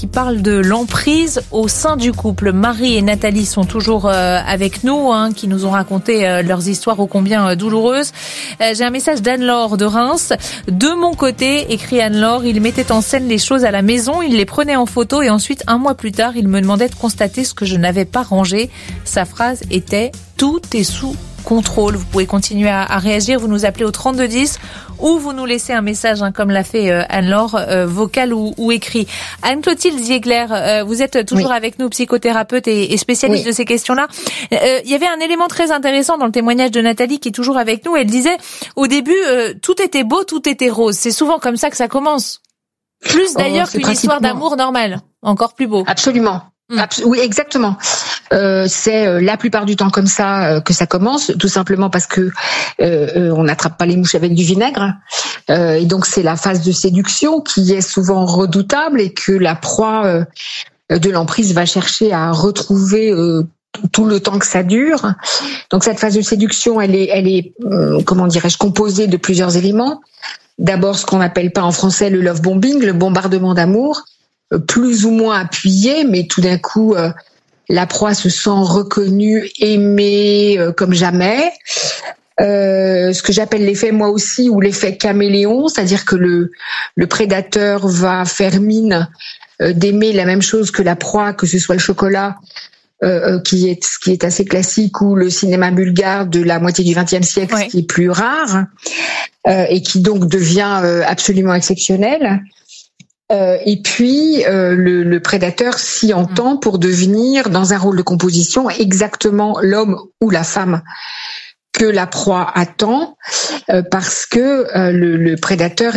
qui parle de l'emprise au sein du couple. Marie et Nathalie sont toujours avec nous, qui nous ont raconté leurs histoires ô combien douloureuses. J'ai un message d'Anne-Laure de Reims. De mon côté, écrit Anne-Laure, il mettait en scène les choses à la maison, il les prenait en photo et ensuite, un mois plus tard, il me demandait de constater ce que je n'avais pas rangé. Sa phrase était « Tout est sous contrôle ». Vous pouvez continuer à réagir, vous nous appelez au 3210 ou vous nous laissez un message, comme l'a fait Anne-Laure, vocal ou écrit. Anne-Clotilde Ziegler, vous êtes toujours avec nous, psychothérapeute et spécialiste de ces questions-là. Il y avait un élément très intéressant dans le témoignage de Nathalie qui est toujours avec nous. Elle disait, au début, tout était beau, tout était rose. C'est souvent comme ça que ça commence. Plus d'ailleurs qu'une histoire d'amour normale. Encore plus beau. Absolument. Oui, exactement. C'est la plupart du temps comme ça que ça commence, tout simplement parce que on n'attrape pas les mouches avec du vinaigre, et donc c'est la phase de séduction qui est souvent redoutable et que la proie de l'emprise va chercher à retrouver tout le temps que ça dure. Donc cette phase de séduction, elle est comment dirais-je, composée de plusieurs éléments. D'abord, ce qu'on appelle pas en français le love bombing, le bombardement d'amour, plus ou moins appuyé, mais tout d'un coup, la proie se sent reconnue, aimée comme jamais. Ce que j'appelle l'effet moi aussi, ou l'effet caméléon, c'est-à-dire que le prédateur va faire mine d'aimer la même chose que la proie, que ce soit le chocolat, qui est assez classique, ou le cinéma bulgare de la moitié du XXe siècle, qui est plus rare, et qui donc devient absolument exceptionnel. Et puis le prédateur s'y entend pour devenir, dans un rôle de composition, exactement l'homme ou la femme que la proie attend, parce que le prédateur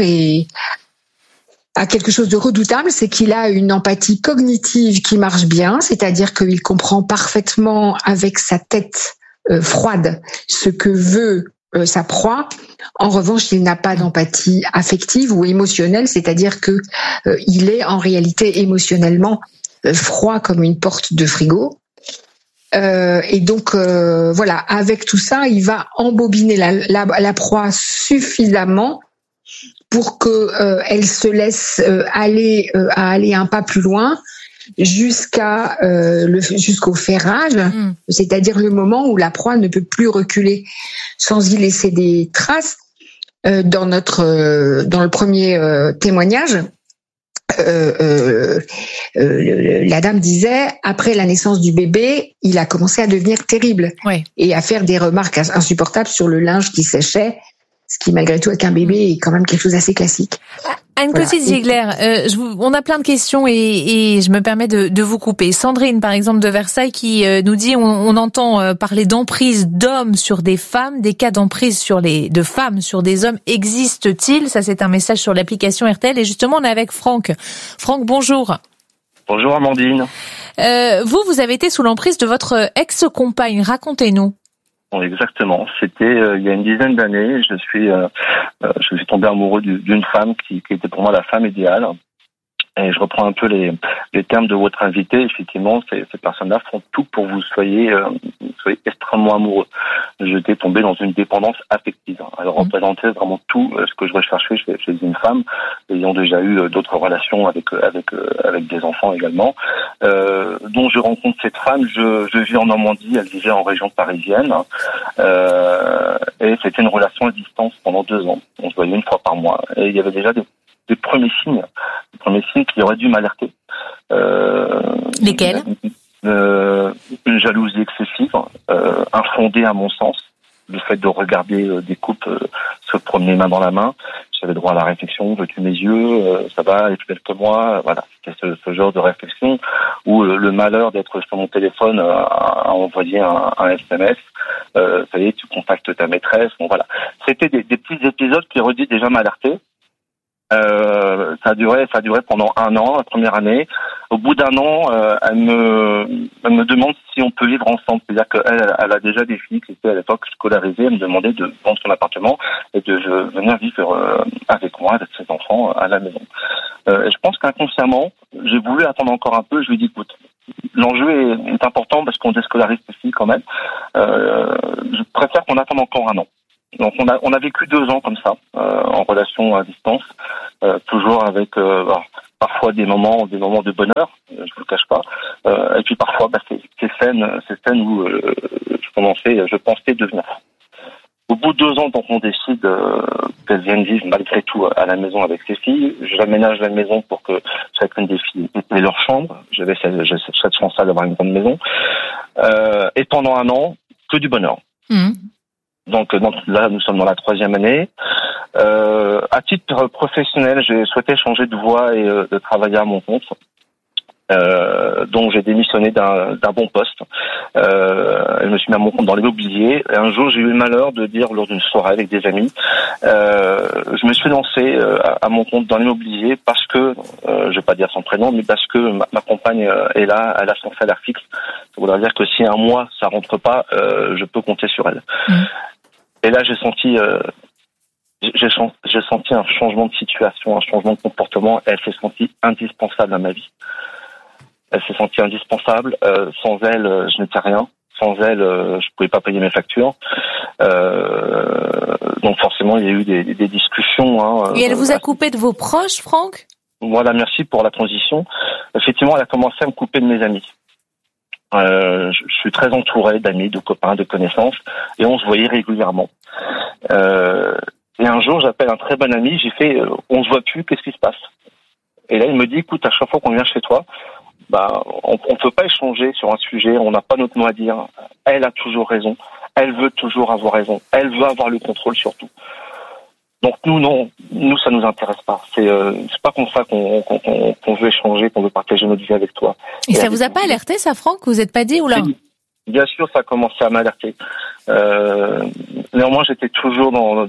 a quelque chose de redoutable, c'est qu'il a une empathie cognitive qui marche bien, c'est-à-dire qu'il comprend parfaitement avec sa tête froide ce que veut sa proie. En revanche, il n'a pas d'empathie affective ou émotionnelle, c'est-à-dire que il est en réalité émotionnellement froid comme une porte de frigo. Et donc voilà, avec tout ça, il va embobiner la proie suffisamment pour que elle se laisse aller un pas plus loin jusqu'au ferrage, c'est-à-dire le moment où la proie ne peut plus reculer sans y laisser des traces. Dans le premier témoignage, la dame disait, après la naissance du bébé, il a commencé à devenir terrible et à faire des remarques insupportables sur le linge qui séchait, ce qui malgré tout avec un bébé est quand même quelque chose d'assez classique. Anne-Clotilde Ziegler, on a plein de questions et je me permets de vous couper. Sandrine, par exemple, de Versailles, qui nous dit on entend parler d'emprise d'hommes sur des femmes, des cas d'emprise de femmes sur des hommes existent-ils? Ça, c'est un message sur l'application RTL. Et justement, on est avec Franck. Franck, bonjour. Bonjour Amandine. Vous avez été sous l'emprise de votre ex-compagne. Racontez-nous. Exactement. C'était il y a une dizaine d'années. Je suis tombé amoureux d'une femme qui était pour moi la femme idéale. Et je reprends un peu les termes de votre invité. Effectivement, ces personnes-là font tout pour que vous soyez extrêmement amoureux. J'étais tombé dans une dépendance affective. Elle représentait vraiment tout ce que je recherchais chez une femme, ayant déjà eu d'autres relations avec des enfants également. Donc je rencontre cette femme. Je vis en Normandie. Elle vivait en région parisienne. Et c'était une relation à distance pendant 2 ans. On se voyait une fois par mois. Et il y avait déjà des premiers signes qui auraient dû m'alerter. Lesquels? Une jalousie excessive, infondée à mon sens. Le fait de regarder des couples se promener main dans la main. J'avais droit à la réflexion, veux-tu mes yeux, ça va, elle est plus belle que moi. Voilà, c'était ce genre de réflexion. Ou le malheur d'être sur mon téléphone à envoyer un SMS. Ça y est, tu contactes ta maîtresse. Bon voilà, c'était des petits épisodes qui auraient dû déjà m'alerter. Ça a duré pendant 1 an, la première année. Au bout d'1 an, elle me demande si on peut vivre ensemble. C'est-à-dire qu'elle a déjà défini que j'étais à l'époque scolarisée. Elle me demandait de vendre son appartement et de venir vivre avec moi, avec ses enfants à la maison. Et je pense qu'inconsciemment, j'ai voulu attendre encore un peu. Je lui ai dit, écoute, l'enjeu est important parce qu'on déscolarise ces filles quand même. Je préfère qu'on attende encore 1 an. Donc on a vécu 2 ans comme ça, en relation à distance, toujours avec parfois des moments de bonheur, je vous le cache pas, et puis parfois ces scènes où je pensais devenir fou. Au bout de 2 ans, donc on décide qu'elles viennent vivre malgré tout à la maison avec ses filles. J'aménage la maison pour que chacune des filles ait leur chambre. J'ai cette chance-là d'avoir une grande maison. Et pendant 1 an, que du bonheur. Donc là, nous sommes dans la 3e année. À titre professionnel, j'ai souhaité changer de voie et de travailler à mon compte. Donc j'ai démissionné d'un bon poste. Je me suis mis à mon compte dans l'immobilier. Et un jour, j'ai eu le malheur de dire lors d'une soirée avec des amis, je me suis lancé à mon compte dans l'immobilier parce que, je vais pas dire son prénom, mais parce que ma compagne est là, elle a son salaire fixe. Ça voudrait dire que si un mois ça rentre pas, je peux compter sur elle. Et là, j'ai senti un changement de situation, un changement de comportement. Elle s'est sentie indispensable à ma vie. Elle s'est sentie indispensable. Sans elle, je n'étais rien. Sans elle, je pouvais pas payer mes factures. Donc forcément, il y a eu des discussions. Et elle vous a coupé de vos proches, Franck ? Voilà, merci pour la transition. Effectivement, elle a commencé à me couper de mes amis. Je suis très entouré d'amis, de copains, de connaissances, et on se voyait régulièrement. Et un jour, j'appelle un très bon ami, j'ai fait on se voit plus, qu'est-ce qui se passe? Et là, il me dit écoute, à chaque fois qu'on vient chez toi, on peut pas échanger sur un sujet, on n'a pas notre mot à dire. Elle a toujours raison, elle veut toujours avoir raison, elle veut avoir le contrôle sur tout. Donc nous ça nous intéresse pas. C'est pas comme ça qu'on veut échanger, qu'on veut partager notre vie avec toi. Et ça vous a pas alerté, ça, Franck? Vous êtes pas dit oula? Bien sûr, ça a commencé à m'alerter. Néanmoins, j'étais toujours dans le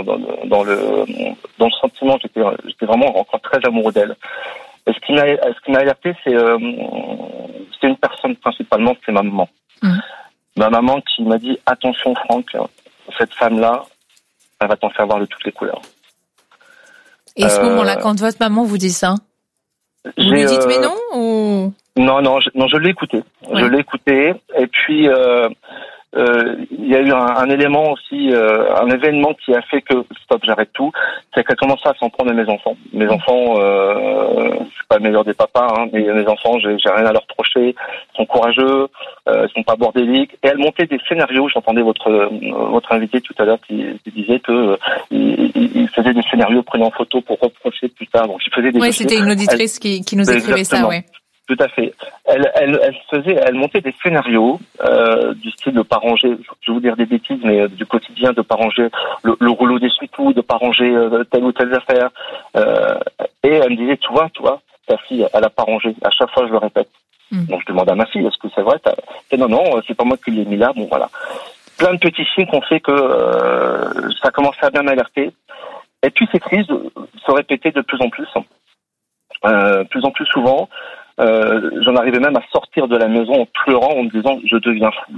sentiment. J'étais vraiment encore très amoureux d'elle. Et ce qui m'a alerté, c'est une personne principalement, c'est ma maman. Ma maman qui m'a dit attention, Franck, cette femme-là, elle va t'en faire voir de toutes les couleurs. Et à ce moment-là, quand votre maman vous dit ça, vous lui dites mais non ou... Non, je l'ai écouté. Ouais. Je l'ai écouté. Et puis, il y a eu un élément aussi, un événement qui a fait que, stop, j'arrête tout, c'est qu'elle commençait à s'en prendre à mes enfants. Mes enfants, c'est pas le meilleur des papas, mais mes enfants, j'ai rien à leur reprocher. Ils sont courageux, ils sont pas bordéliques. Et elle montait des scénarios. J'entendais votre invité tout à l'heure qui disait que il faisait des scénarios, prenait en photo pour reprocher plus tard. Donc, il faisait des. Oui, c'était une auditrice qui nous écrivait ça, ouais. Tout à fait. Elle montait des scénarios du style de pas ranger, je vais vous dire des bêtises, mais du quotidien, de pas ranger le rouleau d'essuie-tout, de pas ranger telle ou telle affaire. Et elle me disait, tu vois, ta fille, elle a pas rangé. À chaque fois, je le répète. Donc je demande à ma fille, est-ce que c'est vrai? Non, c'est pas moi qui l'ai mis là. Bon, voilà. Plein de petits signes qu'on fait que ça commençait à bien m'alerter. Et puis ces crises se répétaient de plus en plus souvent. J'en arrivais même à sortir de la maison en pleurant, en me disant je deviens fou.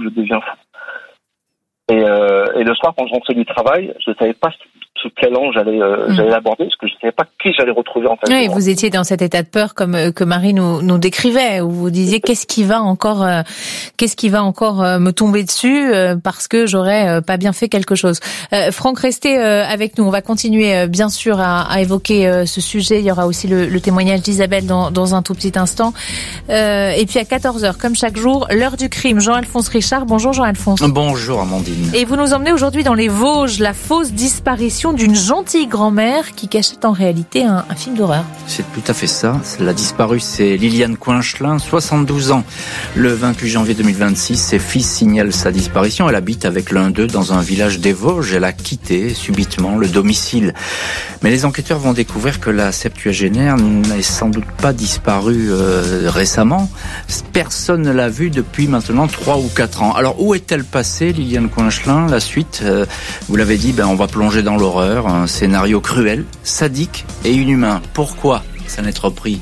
Et le soir, quand je rentrais du travail, je ne savais pas quel angle j'allais aborder, parce que je ne savais pas qui j'allais retrouver en fait. Oui, vous étiez dans cet état de peur comme que Marie nous décrivait, où vous disiez qu'est-ce qui va encore me tomber dessus parce que j'aurais pas bien fait quelque chose. Franck, restez avec nous. On va continuer bien sûr à évoquer ce sujet. Il y aura aussi le témoignage d'Isabelle dans un tout petit instant. Et puis à 14h, comme chaque jour, l'heure du crime. Jean-Alphonse Richard. Bonjour Jean-Alphonse. Bonjour Amandine. Et vous nous emmenez aujourd'hui dans les Vosges, la fausse disparition d'une gentille grand-mère qui cachait en réalité un film d'horreur. C'est tout à fait ça. La disparue, c'est Liliane Coinchelin, 72 ans. Le 28 janvier 2026, ses fils signalent sa disparition. Elle habite avec l'un d'eux dans un village des Vosges. Elle a quitté subitement le domicile. Mais les enquêteurs vont découvrir que la septuagénaire n'est sans doute pas disparue récemment. Personne ne l'a vue depuis maintenant 3 ou 4 ans. Alors où est-elle passée, Liliane Coinchelin? La suite, vous l'avez dit, on va plonger dans l'horreur, un scénario cruel, sadique et inhumain. Pourquoi s'en être pris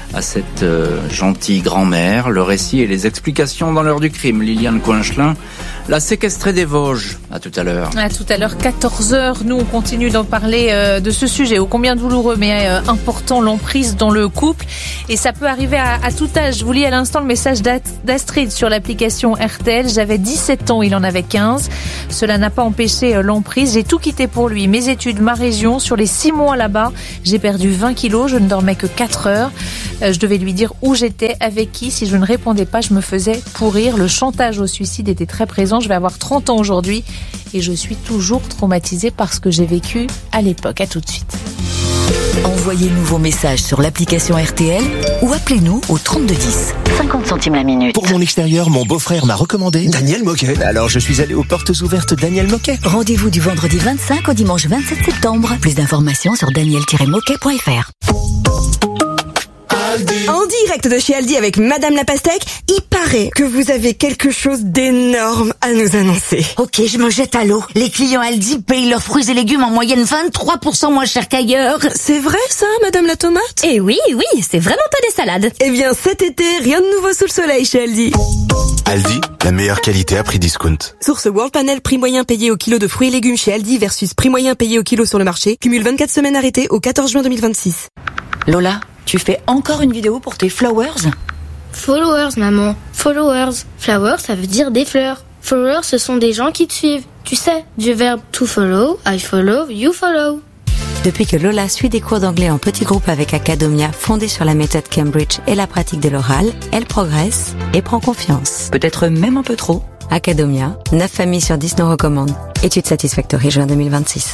à cette gentille grand-mère. Le récit et les explications dans l'heure du crime. Liliane Coinchelin, la séquestrée des Vosges. À tout à l'heure. À tout à l'heure, 14h. Nous, on continue d'en parler de ce sujet, ô combien douloureux, mais important, l'emprise dans le couple. Et ça peut arriver à tout âge. Je vous lis à l'instant le message d'Astrid sur l'application RTL. J'avais 17 ans, il en avait 15. Cela n'a pas empêché l'emprise. J'ai tout quitté pour lui. Mes études, ma région. Sur les 6 mois là-bas, j'ai perdu 20 kilos. Je ne dormais que 4 heures. Je devais lui dire où j'étais, avec qui. Si je ne répondais pas, je me faisais pourrir. Le chantage au suicide était très présent. Je vais avoir 30 ans aujourd'hui et je suis toujours traumatisée par ce que j'ai vécu à l'époque. À tout de suite. Envoyez-nous vos messages sur l'application RTL ou appelez-nous au 3210. 50 centimes la minute. Pour mon extérieur, mon beau-frère m'a recommandé Daniel Moquet. Alors je suis allé aux portes ouvertes Daniel Moquet. Rendez-vous du vendredi 25 au dimanche 27 septembre. Plus d'informations sur daniel-moquet.fr. En direct de chez Aldi avec Madame la Pastèque, il paraît que vous avez quelque chose d'énorme à nous annoncer. Ok, je me jette à l'eau. Les clients Aldi payent leurs fruits et légumes en moyenne 23% moins cher qu'ailleurs. C'est vrai ça, Madame la Tomate? Eh oui, c'est vraiment pas des salades. Eh bien cet été, rien de nouveau sous le soleil chez Aldi. Aldi, la meilleure qualité à prix discount. Source World Panel, prix moyen payé au kilo de fruits et légumes chez Aldi versus prix moyen payé au kilo sur le marché. Cumule 24 semaines arrêtées au 14 juin 2026. Lola, tu fais encore une vidéo pour tes flowers? Followers, maman. Followers. Flowers, ça veut dire des fleurs. Followers, ce sont des gens qui te suivent. Tu sais, du verbe to follow, I follow, you follow. Depuis que Lola suit des cours d'anglais en petit groupe avec Academia, fondée sur la méthode Cambridge et la pratique de l'oral, elle progresse et prend confiance. Peut-être même un peu trop. Academia, 9 familles sur 10 nous recommandent. Étude Satisfactory, juin 2026.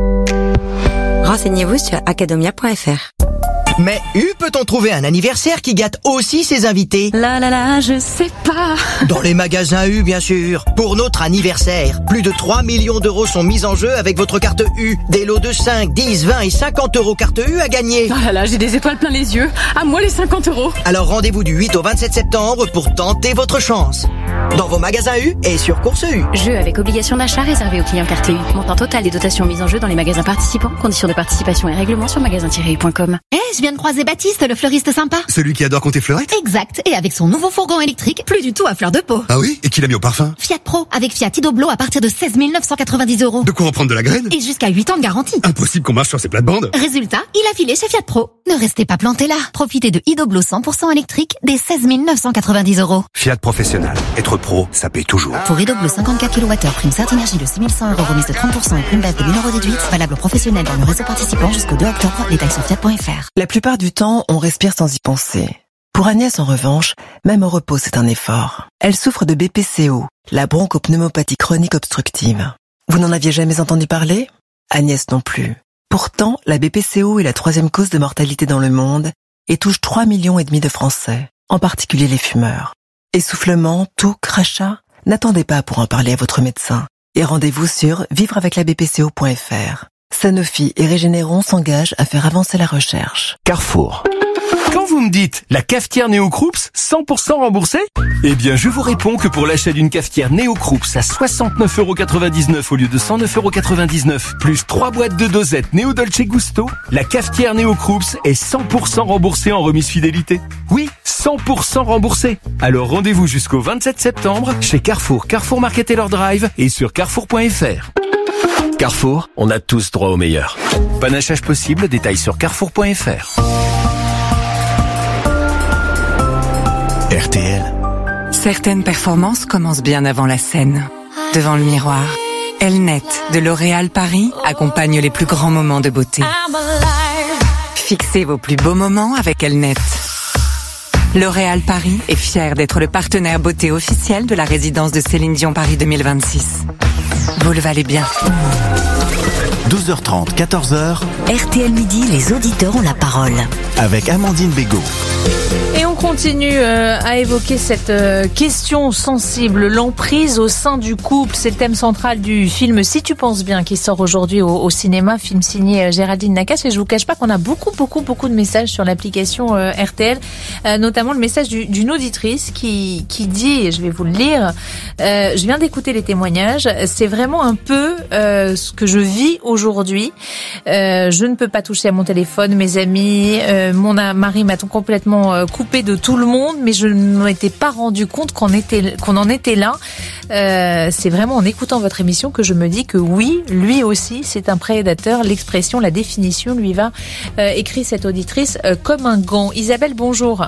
Renseignez-vous sur academia.fr. Mais peut-on trouver un anniversaire qui gâte aussi ses invités? Là, je sais pas. Dans les magasins U, bien sûr. Pour notre anniversaire, plus de 3 millions d'euros sont mis en jeu avec votre carte U. Des lots de 5, 10, 20 et 50 euros carte U à gagner. Oh là, j'ai des étoiles plein les yeux. À moi les 50 euros. Alors rendez-vous du 8 au 27 septembre pour tenter votre chance. Dans vos magasins U et sur Course U. Jeu avec obligation d'achat réservé aux clients carte U. Montant total des dotations mises en jeu dans les magasins participants. Conditions de participation et règlements sur magasin-u.com. Je viens de croiser Baptiste, le fleuriste sympa. Celui qui adore compter fleurettes? Exact, et avec son nouveau fourgon électrique, plus du tout à fleur de peau. Ah oui? Et qui l'a mis au parfum? Fiat Pro, avec Fiat Idoblo à partir de 16 990 €. De quoi en prendre de la graine? Et jusqu'à 8 ans de garantie. Impossible qu'on marche sur ces plates-bandes. Résultat, il a filé chez Fiat Pro. Ne restez pas planté là. Profitez de Idoblo 100% électrique des 16 990 €. Fiat Professionnel. Être pro, ça paye toujours. Pour Idoblo 54 kWh, prime Certinergie de 6 100 €, remise de 30% et prime BEF de 1 € déduite. Valable aux professionnels dans le réseau participant jusqu'au 2 octobre. Détails sur fiat.fr. La plupart du temps, on respire sans y penser. Pour Agnès, en revanche, même au repos, c'est un effort. Elle souffre de BPCO, la bronchopneumopathie chronique obstructive. Vous n'en aviez jamais entendu parler? Agnès non plus. Pourtant, la BPCO est la 3e cause de mortalité dans le monde et touche 3,5 millions de Français, en particulier les fumeurs. Essoufflement, toux, crachat? N'attendez pas pour en parler à votre médecin. Et rendez-vous sur vivreaveclabpco.fr. Sanofi et Régénéron s'engagent à faire avancer la recherche. Carrefour. Quand vous me dites la cafetière Néo Krups 100% remboursée, eh bien je vous réponds que pour l'achat d'une cafetière Néo Krups à 69,99 € au lieu de 109,99 € plus 3 boîtes de dosettes Néo Dolce Gusto, la cafetière Néo Krups est 100% remboursée en remise fidélité. Oui, 100% remboursée. Alors rendez-vous jusqu'au 27 septembre chez Carrefour, Carrefour Market Taylor Drive et sur carrefour.fr. Carrefour, on a tous droit au meilleur. Panachage possible, détails sur carrefour.fr. RTL. Certaines performances commencent bien avant la scène. Devant le miroir, Elnet de L'Oréal Paris accompagne les plus grands moments de beauté. Fixez vos plus beaux moments avec Elnet. L'Oréal Paris est fier d'être le partenaire beauté officiel de la résidence de Céline Dion Paris 2026. Vous le valez bien. 12h30, 14h. RTL Midi, les auditeurs ont la parole. Avec Amandine Bégaud. Et on continue à évoquer cette question sensible, l'emprise au sein du couple. C'est le thème central du film Si tu penses bien, qui sort aujourd'hui au cinéma, film signé Géraldine Nakache. Et je vous cache pas qu'on a beaucoup de messages sur l'application RTL, notamment le message d'une auditrice qui dit, et je vais vous le lire, je viens d'écouter les témoignages, c'est vraiment un peu ce que je vis aujourd'hui. Je ne peux pas toucher à mon téléphone, mes amis, mon mari m'a complètement coupé de tout le monde, mais je ne m'étais pas rendu compte qu'on en était là. C'est vraiment en écoutant votre émission que je me dis que oui, lui aussi, c'est un prédateur. L'expression, la définition lui va, écrit cette auditrice, comme un gant. Isabelle, bonjour.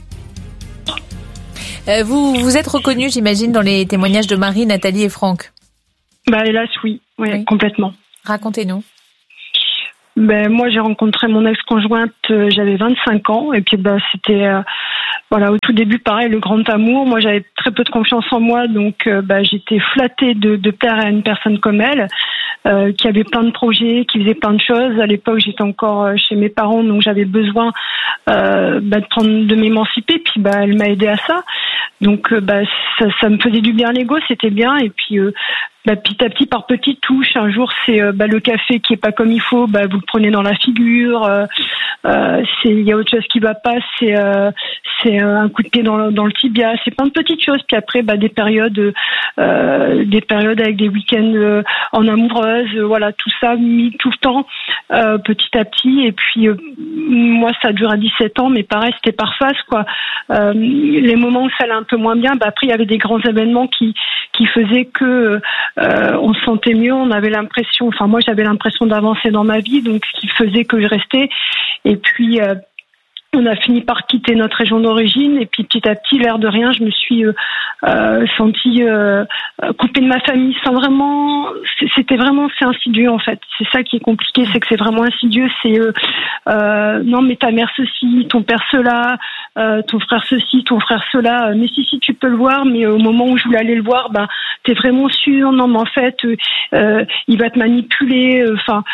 Vous êtes reconnue, j'imagine, dans les témoignages de Marie, Nathalie et Franck. Hélas, oui, complètement. Racontez-nous. Moi, j'ai rencontré mon ex-conjointe, j'avais 25 ans, et puis c'était au tout début, pareil, le grand amour. Moi, j'avais très peu de confiance en moi, donc j'étais flattée de plaire à une personne comme elle, qui avait plein de projets, qui faisait plein de choses. À l'époque, j'étais encore chez mes parents, donc j'avais besoin de m'émanciper. Puis elle m'a aidée à ça. Donc ça me faisait du bien à l'ego, c'était bien. Et puis petit à petit, par petites touches, un jour c'est le café qui est pas comme il faut, vous le prenez dans la figure. Il y a autre chose qui va pas, c'est un coup de pied dans le tibia, c'est plein de petites choses. Puis après des périodes avec des week-ends en amoureuse, tout ça mis tout le temps petit à petit. Et puis moi ça dure à 17 ans, mais pareil, c'était par phase quoi. Les moments où ça allait un peu moins bien, après il y avait des grands événements qui faisaient que on se sentait mieux, on avait l'impression, moi j'avais l'impression d'avancer dans ma vie, donc ce qui faisait que je restais. Et puis on a fini par quitter notre région d'origine, et puis petit à petit, l'air de rien, je me suis sentie coupée de ma famille sans vraiment. C'est insidieux en fait. C'est ça qui est compliqué, c'est que c'est vraiment insidieux. C'est non mais ta mère ceci, ton père cela, ton frère ceci, ton frère cela. Mais si tu peux le voir, mais au moment où je voulais aller le voir, t'es vraiment sûr. Non mais en fait, il va te manipuler.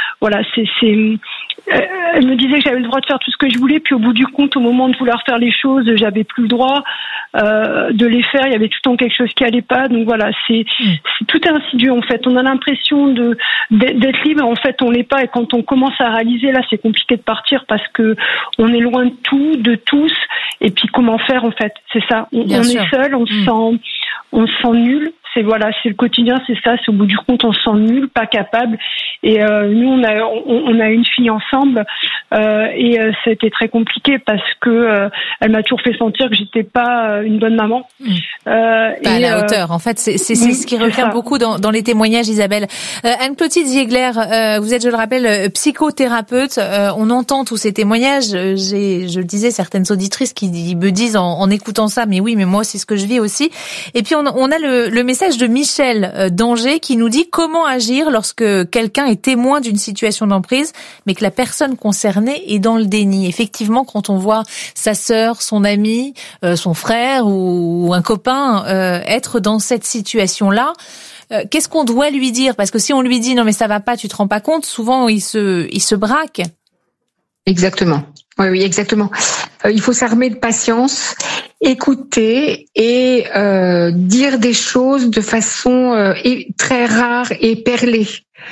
Elle me disait que j'avais le droit de faire tout ce que je voulais, puis au bout du compte, au moment de vouloir faire les choses, j'avais plus le droit de les faire. Il y avait tout le temps quelque chose qui allait pas. Donc c'est tout insidieux en fait. On a l'impression d'être libre, en fait on l'est pas. Et quand on commence à réaliser, là c'est compliqué de partir parce que on est loin de tout, de tous. Et puis comment faire en fait, c'est ça. On est seul, on se sent nul. C'est le quotidien, c'est ça. C'est au bout du compte, on se sent nul, pas capable. Et nous, on a une fille ensemble, et ça a été très compliqué parce que elle m'a toujours fait sentir que j'étais pas une bonne maman. Pas à la hauteur. En fait, c'est ce qui revient beaucoup dans les témoignages, Isabelle. Anne-Clotilde Ziegler, vous êtes, je le rappelle, psychothérapeute. On entend tous ces témoignages. Je le disais, certaines auditrices qui me disent en écoutant ça, mais oui, mais moi, c'est ce que je vis aussi. Et puis on a le message de Michel d'Angers qui nous dit comment agir lorsque quelqu'un est témoin d'une situation d'emprise, mais que la personne concernée est dans le déni. Effectivement, quand on voit sa sœur, son ami, son frère ou un copain être dans cette situation-là, qu'est-ce qu'on doit lui dire? Parce que si on lui dit non mais ça va pas, tu te rends pas compte, souvent il se braque. Exactement. Oui, exactement. Il faut s'armer de patience, écouter et dire des choses de façon très rare et perlée.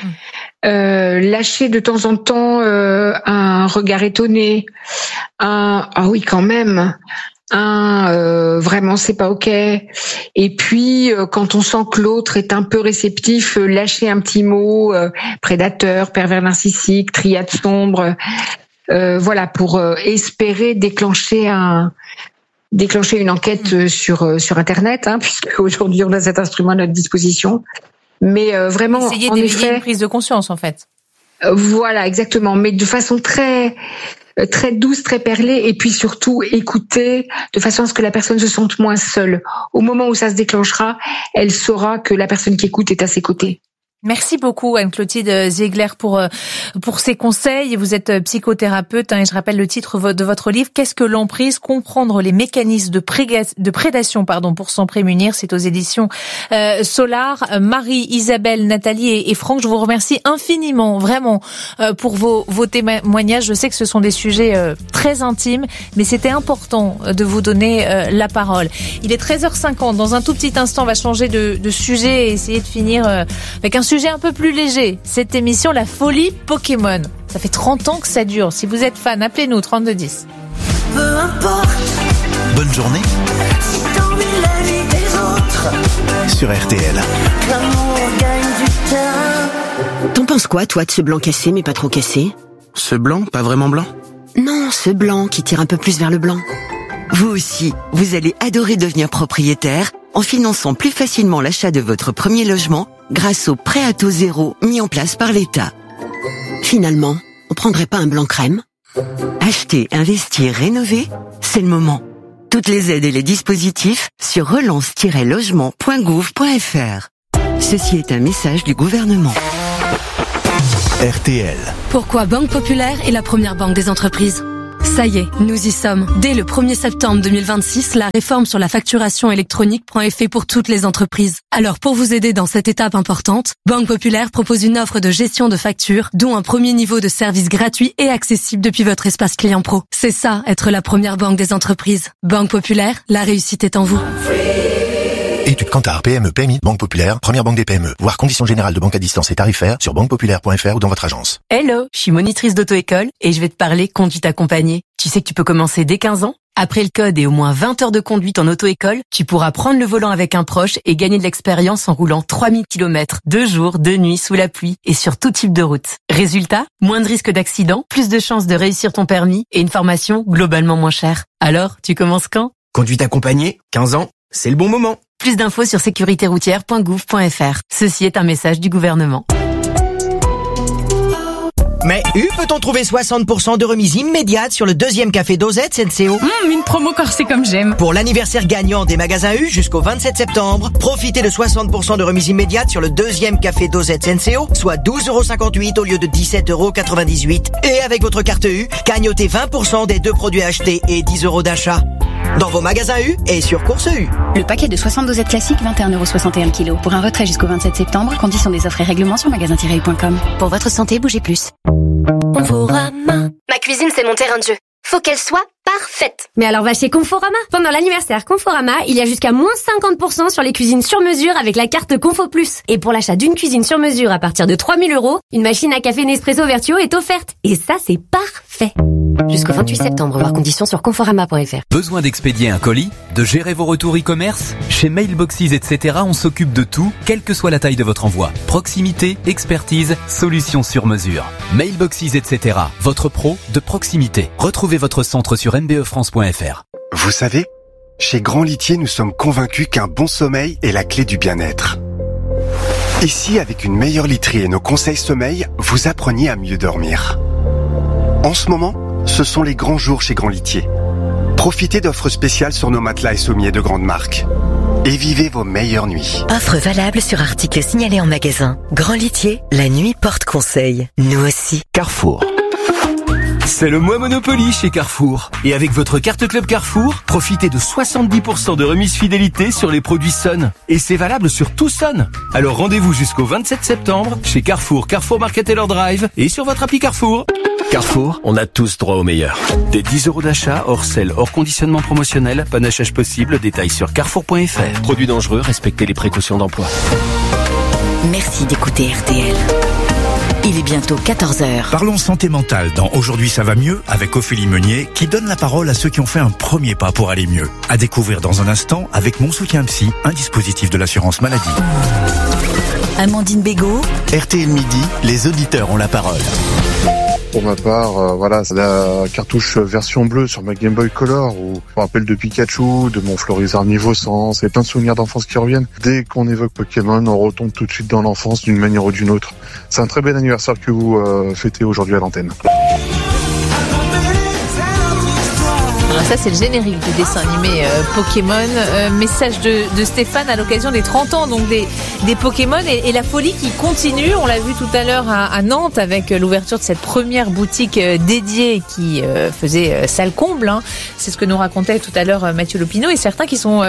Lâcher de temps en temps un regard étonné, ah oui quand même, vraiment c'est pas ok. Et puis quand on sent que l'autre est un peu réceptif, lâcher un petit mot, prédateur, pervers narcissique, triade sombre. Pour espérer déclencher une enquête sur Internet, puisque aujourd'hui on a cet instrument à notre disposition. Mais vraiment, essayer d'éveiller une prise de conscience en fait. Voilà, exactement, mais de façon très très douce, très perlée, et puis surtout écouter de façon à ce que la personne se sente moins seule. Au moment où ça se déclenchera, elle saura que la personne qui écoute est à ses côtés. Merci beaucoup Anne-Clotilde Ziegler pour ces conseils. Vous êtes psychothérapeute et je rappelle le titre de votre livre, Qu'est-ce que l'emprise ? Comprendre les mécanismes de prédation pour s'en prémunir. C'est aux éditions Solar. Marie, Isabelle, Nathalie et Franck, je vous remercie infiniment vraiment pour vos témoignages. Je sais que ce sont des sujets très intimes, mais c'était important de vous donner la parole. Il est 13h50. Dans un tout petit instant, on va changer de sujet et essayer de finir avec un sujet un peu plus léger. Cette émission, la folie Pokémon. Ça fait 30 ans que ça dure. Si vous êtes fan, appelez-nous 3210. Peu importe. Bonne journée. Si t'ennuies la vie des autres. Sur RTL. L'amour gagne du terrain. T'en penses quoi, toi, de ce blanc cassé, mais pas trop cassé ? Ce blanc, pas vraiment blanc ? Non, ce blanc qui tire un peu plus vers le blanc. Vous aussi, vous allez adorer devenir propriétaire en finançant plus facilement l'achat de votre premier logement grâce au prêt à taux zéro mis en place par l'État. Finalement, on prendrait pas un blanc crème ? Acheter, investir, rénover, c'est le moment. Toutes les aides et les dispositifs sur relance-logement.gouv.fr. Ceci est un message du gouvernement. RTL. Pourquoi Banque Populaire est la première banque des entreprises ? Ça y est, nous y sommes. Dès le 1er septembre 2026, la réforme sur la facturation électronique prend effet pour toutes les entreprises. Alors pour vous aider dans cette étape importante, Banque Populaire propose une offre de gestion de factures, dont un premier niveau de service gratuit et accessible depuis votre espace client pro. C'est ça, être la première banque des entreprises. Banque Populaire, la réussite est en vous. Études Kantar, PME, PMI, Banque Populaire, première banque des PME. Voir conditions générales de banque à distance et tarifaires sur banquepopulaire.fr ou dans votre agence. Hello, je suis monitrice d'auto-école et je vais te parler conduite accompagnée. Tu sais que tu peux commencer dès 15 ans ? Après le code et au moins 20 heures de conduite en auto-école, tu pourras prendre le volant avec un proche et gagner de l'expérience en roulant 3000 km, 2 jours, 2 nuits, sous la pluie et sur tout type de route. Résultat, moins de risques d'accident, plus de chances de réussir ton permis et une formation globalement moins chère. Alors, tu commences quand ? Conduite accompagnée, 15 ans, c'est le bon moment. Plus d'infos sur sécuritéroutière.gouv.fr. Ceci est un message du gouvernement. Mais peut-on trouver 60% de remise immédiate sur le deuxième café Dosette Senseo ? Une promo corsée comme j'aime. Pour l'anniversaire gagnant des magasins U jusqu'au 27 septembre, profitez de 60% de remise immédiate sur le deuxième café Dosette Senseo, soit 12,58€ au lieu de 17,98€. Et avec votre carte U, gagnotez 20% des 2 produits achetés et 10€ d'achat. Dans vos magasins U et sur Course U. Le paquet de 60 dosettes classiques, 21,61€ le kilo. Pour un retrait jusqu'au 27 septembre, conditions des offres et règlements sur magasin-u.com. Pour votre santé, bougez plus. Conforama. Ma cuisine, c'est mon terrain de jeu. Faut qu'elle soit parfaite. Mais alors va chez Conforama. Pendant l'anniversaire Conforama, il y a jusqu'à moins 50% sur les cuisines sur mesure avec la carte Confo Plus. Et pour l'achat d'une cuisine sur mesure à partir de 3 000€, une machine à café Nespresso Vertuo est offerte. Et ça, c'est parfait. Jusqu'au 28 septembre, voir conditions sur conforama.fr. Besoin d'expédier un colis, de gérer vos retours e-commerce ? Chez Mailboxes, etc., on s'occupe de tout, quelle que soit la taille de votre envoi. Proximité, expertise, solutions sur mesure. Mailboxes, etc., votre pro de proximité. Retrouvez votre centre sur mbefrance.fr. Vous savez, chez Grand Litier, nous sommes convaincus qu'un bon sommeil est la clé du bien-être. Et si, avec une meilleure literie et nos conseils sommeil, vous appreniez à mieux dormir ? En ce moment, ce sont les grands jours chez Grand Litier. Profitez d'offres spéciales sur nos matelas et sommiers de grandes marques. Et vivez vos meilleures nuits. Offre valable sur articles signalés en magasin. Grand Litier, la nuit porte conseil. Nous aussi. Carrefour. C'est le mois Monopoly chez Carrefour. Et avec votre carte Club Carrefour, profitez de 70% de remise fidélité sur les produits Sun. Et c'est valable sur tout Sun. Alors rendez-vous jusqu'au 27 septembre chez Carrefour, Carrefour Market Taylor Drive et sur votre appli Carrefour. Carrefour, on a tous droit au meilleur. Des 10€ d'achat, hors sel, hors conditionnement promotionnel, panachage possible, détails sur carrefour.fr. Produits dangereux, respectez les précautions d'emploi. Merci d'écouter RTL. Il est bientôt 14h. Parlons santé mentale dans Aujourd'hui ça va mieux avec Ophélie Meunier qui donne la parole à ceux qui ont fait un premier pas pour aller mieux. À découvrir dans un instant avec Mon Soutien Psy, un dispositif de l'assurance maladie. Amandine Bégaud. RTL Midi, les auditeurs ont la parole. Pour ma part, voilà, c'est la cartouche version bleue sur ma Game Boy Color où je me rappelle de Pikachu, de mon Florizard niveau 100, c'est plein de souvenirs d'enfance qui reviennent. Dès qu'on évoque Pokémon, on retombe tout de suite dans l'enfance d'une manière ou d'une autre. C'est un très bel anniversaire que vous fêtez aujourd'hui à l'antenne. Ça, c'est le générique du dessin animé Pokémon. Message de Stéphane à l'occasion des 30 ans donc des Pokémon et la folie qui continue. On l'a vu tout à l'heure à Nantes avec l'ouverture de cette première boutique dédiée qui faisait salle comble. C'est ce que nous racontait tout à l'heure Mathieu Lopineau et certains qui sont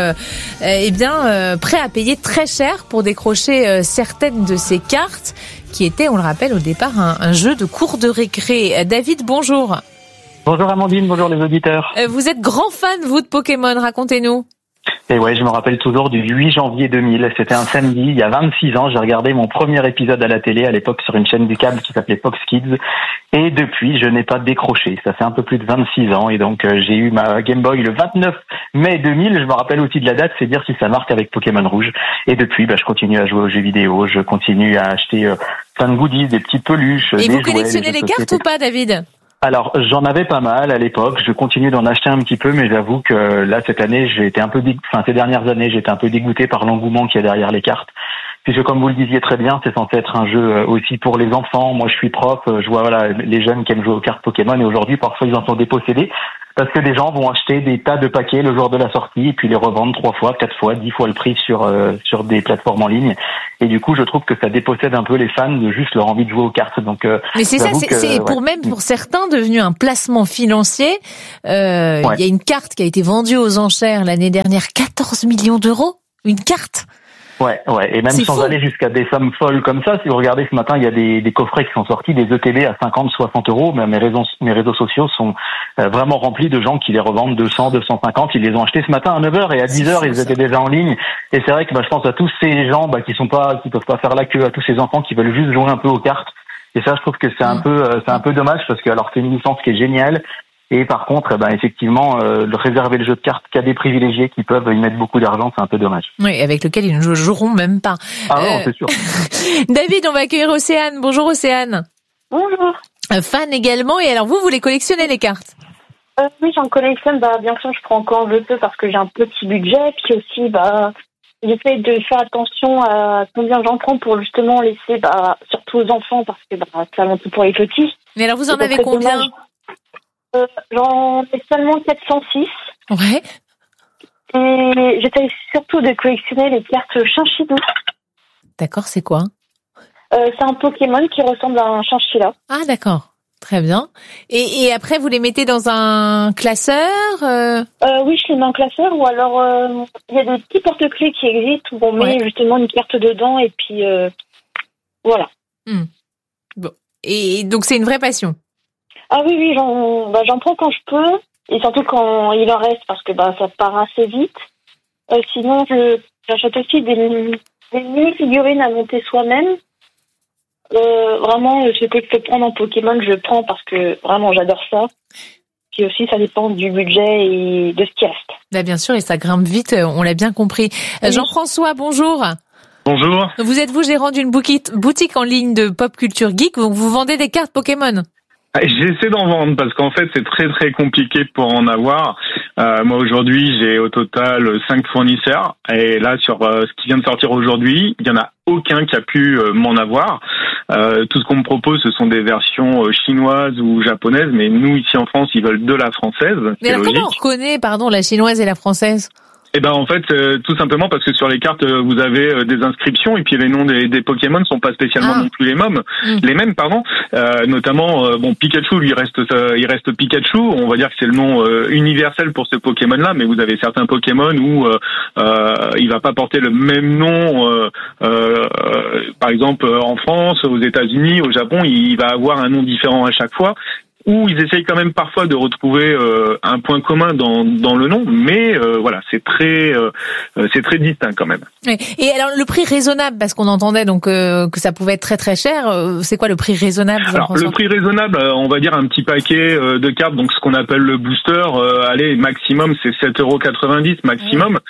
prêts à payer très cher pour décrocher certaines de ces cartes qui étaient, on le rappelle, au départ un jeu de cours de récré. David, bonjour. Bonjour Amandine, bonjour les auditeurs. Vous êtes grand fan, vous, de Pokémon, racontez-nous. Et ouais, je me rappelle toujours du 8 janvier 2000, c'était un samedi, il y a 26 ans, j'ai regardé mon premier épisode à la télé, à l'époque sur une chaîne du câble qui s'appelait Fox Kids, et depuis, je n'ai pas décroché, ça fait un peu plus de 26 ans, et donc j'ai eu ma Game Boy le 29 mai 2000, je me rappelle aussi de la date, c'est dire si ça marque avec Pokémon Rouge, et depuis, je continue à jouer aux jeux vidéo, je continue à acheter plein de goodies, des petites peluches, et des vous collectionnez les cartes ou pas, David ? Alors, j'en avais pas mal à l'époque. Je continue d'en acheter un petit peu, mais j'avoue que là, cette année, ces dernières années, j'étais un peu dégoûté par l'engouement qu'il y a derrière les cartes. Puisque, comme vous le disiez très bien, c'est censé être un jeu aussi pour les enfants. Moi, je suis prof, je vois les jeunes qui aiment jouer aux cartes Pokémon, et aujourd'hui, parfois, ils en sont dépossédés. Parce que des gens vont acheter des tas de paquets le jour de la sortie et puis les revendre 3 fois, 4 fois, 10 fois le prix sur des plateformes en ligne. Et du coup, je trouve que ça dépossède un peu les fans de juste leur envie de jouer aux cartes. Donc, mais c'est ça, c'est pour certains devenu un placement financier. Il y a une carte qui a été vendue aux enchères l'année dernière, 14 millions d'euros. Une carte. Ouais, et même sans aller jusqu'à des sommes folles comme ça, si vous regardez ce matin, il y a des coffrets qui sont sortis, des ETB à 50, 60 euros, mais mes réseaux sociaux sont vraiment remplis de gens qui les revendent 200, 250, ils les ont achetés ce matin à 9h et à 10h, ils étaient déjà en ligne, et c'est vrai que je pense à tous ces gens qui peuvent pas faire la queue, à tous ces enfants qui veulent juste jouer un peu aux cartes, et ça je trouve que c'est un peu dommage, parce que alors c'est une licence qui est géniale, et par contre, effectivement, réserver le jeu de cartes qu'à des privilégiés qui peuvent y mettre beaucoup d'argent, c'est un peu dommage. Oui, avec lequel ils ne joueront même pas. Ah non, c'est sûr. David, on va accueillir Océane. Bonjour Océane. Bonjour. Fan également. Et alors vous les collectionnez les cartes? Oui, j'en collectionne. Bien sûr, je prends quand je peux parce que j'ai un petit budget. Puis aussi, j'essaie de faire attention à combien j'en prends pour justement laisser, surtout aux enfants parce que c'est avant tout pour les petits. Mais alors vous en avez combien? J'en ai seulement 406. Ouais. Et j'essaie surtout de collectionner les cartes Chinchillou. D'accord, c'est quoi? C'est un Pokémon qui ressemble à un chinchilla. Ah d'accord, très bien. Et après vous les mettez dans un classeur? Oui, je les mets en classeur ou alors il y a des petits porte-clés qui existent où on met justement une carte dedans et puis voilà. Bon. Et donc c'est une vraie passion? Ah oui, j'en prends quand je peux, et surtout quand il en reste, parce que ça part assez vite. Sinon, j'achète aussi des mini-figurines à monter soi-même. Vraiment, ce que je peux prendre en Pokémon, je prends parce que vraiment, j'adore ça. Puis aussi, ça dépend du budget et de ce qu'il reste. Bien sûr, et ça grimpe vite, on l'a bien compris. Oui. Jean-François, bonjour. Bonjour. Vous êtes gérant d'une boutique en ligne de pop culture geek, donc vous vendez des cartes Pokémon? J'essaie d'en vendre parce qu'en fait c'est très très compliqué pour en avoir. Moi aujourd'hui j'ai au total 5 fournisseurs et là sur ce qui vient de sortir aujourd'hui, il y en a aucun qui a pu m'en avoir. Tout ce qu'on me propose ce sont des versions chinoises ou japonaises, mais nous ici en France ils veulent de la française. Mais alors comment on reconnaît la chinoise et la française? En fait, tout simplement parce que sur les cartes, vous avez des inscriptions et puis les noms des Pokémon sont pas spécialement non plus les mêmes. Notamment, Pikachu, lui, il reste Pikachu. On va dire que c'est le nom universel pour ce Pokémon-là, mais vous avez certains Pokémon où il va pas porter le même nom. Par exemple, en France, aux États-Unis, au Japon, il va avoir un nom différent à chaque fois. Où ils essayent quand même parfois de retrouver un point commun dans le nom, mais c'est très distinct quand même. Et alors le prix raisonnable, parce qu'on entendait donc que ça pouvait être très très cher, c'est quoi le prix raisonnable? Alors le prix raisonnable, on va dire un petit paquet de cartes, donc ce qu'on appelle le booster, maximum c'est 7,90 € maximum.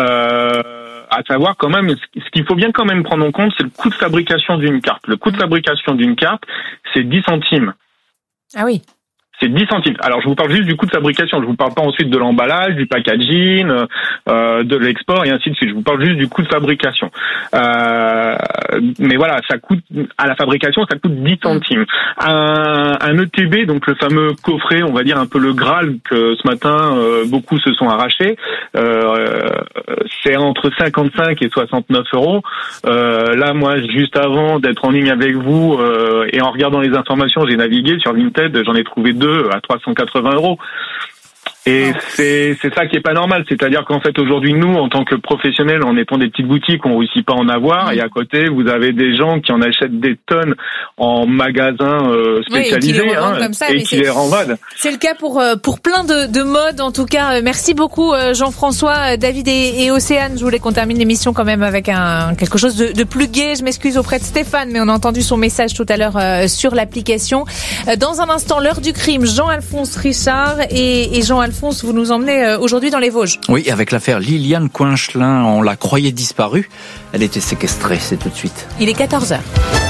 À savoir quand même, ce qu'il faut bien quand même prendre en compte, c'est le coût de fabrication d'une carte. Le coût de fabrication d'une carte, c'est 10 centimes. Ah oui. c'est 10 centimes. Alors, je vous parle juste du coût de fabrication. Je vous parle pas ensuite de l'emballage, du packaging, de l'export et ainsi de suite. Je vous parle juste du coût de fabrication. Mais voilà, ça coûte, à la fabrication, ça coûte 10 centimes. Un ETB, donc le fameux coffret, on va dire un peu le Graal que ce matin, beaucoup se sont arrachés, c'est entre 55 et 69 euros. Là, moi, juste avant d'être en ligne avec vous, et en regardant les informations, j'ai navigué sur Vinted, j'en ai trouvé 2 à 380 euros. Et c'est ça qui est pas normal, c'est-à-dire qu'en fait aujourd'hui nous en tant que professionnels en étant des petites boutiques on réussit pas à en avoir et à côté vous avez des gens qui en achètent des tonnes en magasins spécialisés et qui les revendent. C'est le cas pour plein de modes en tout cas. Merci beaucoup Jean-François, David et Océane. Je voulais qu'on termine l'émission quand même avec quelque chose de plus gai. Je m'excuse auprès de Stéphane mais on a entendu son message tout à l'heure sur l'application. Dans un instant l'heure du crime, Jean-Alphonse Richard et Jean-Alphonse, vous nous emmenez aujourd'hui dans les Vosges. Oui, avec l'affaire Liliane Coinchelin, on la croyait disparue. Elle était séquestrée, c'est tout de suite. Il est 14h.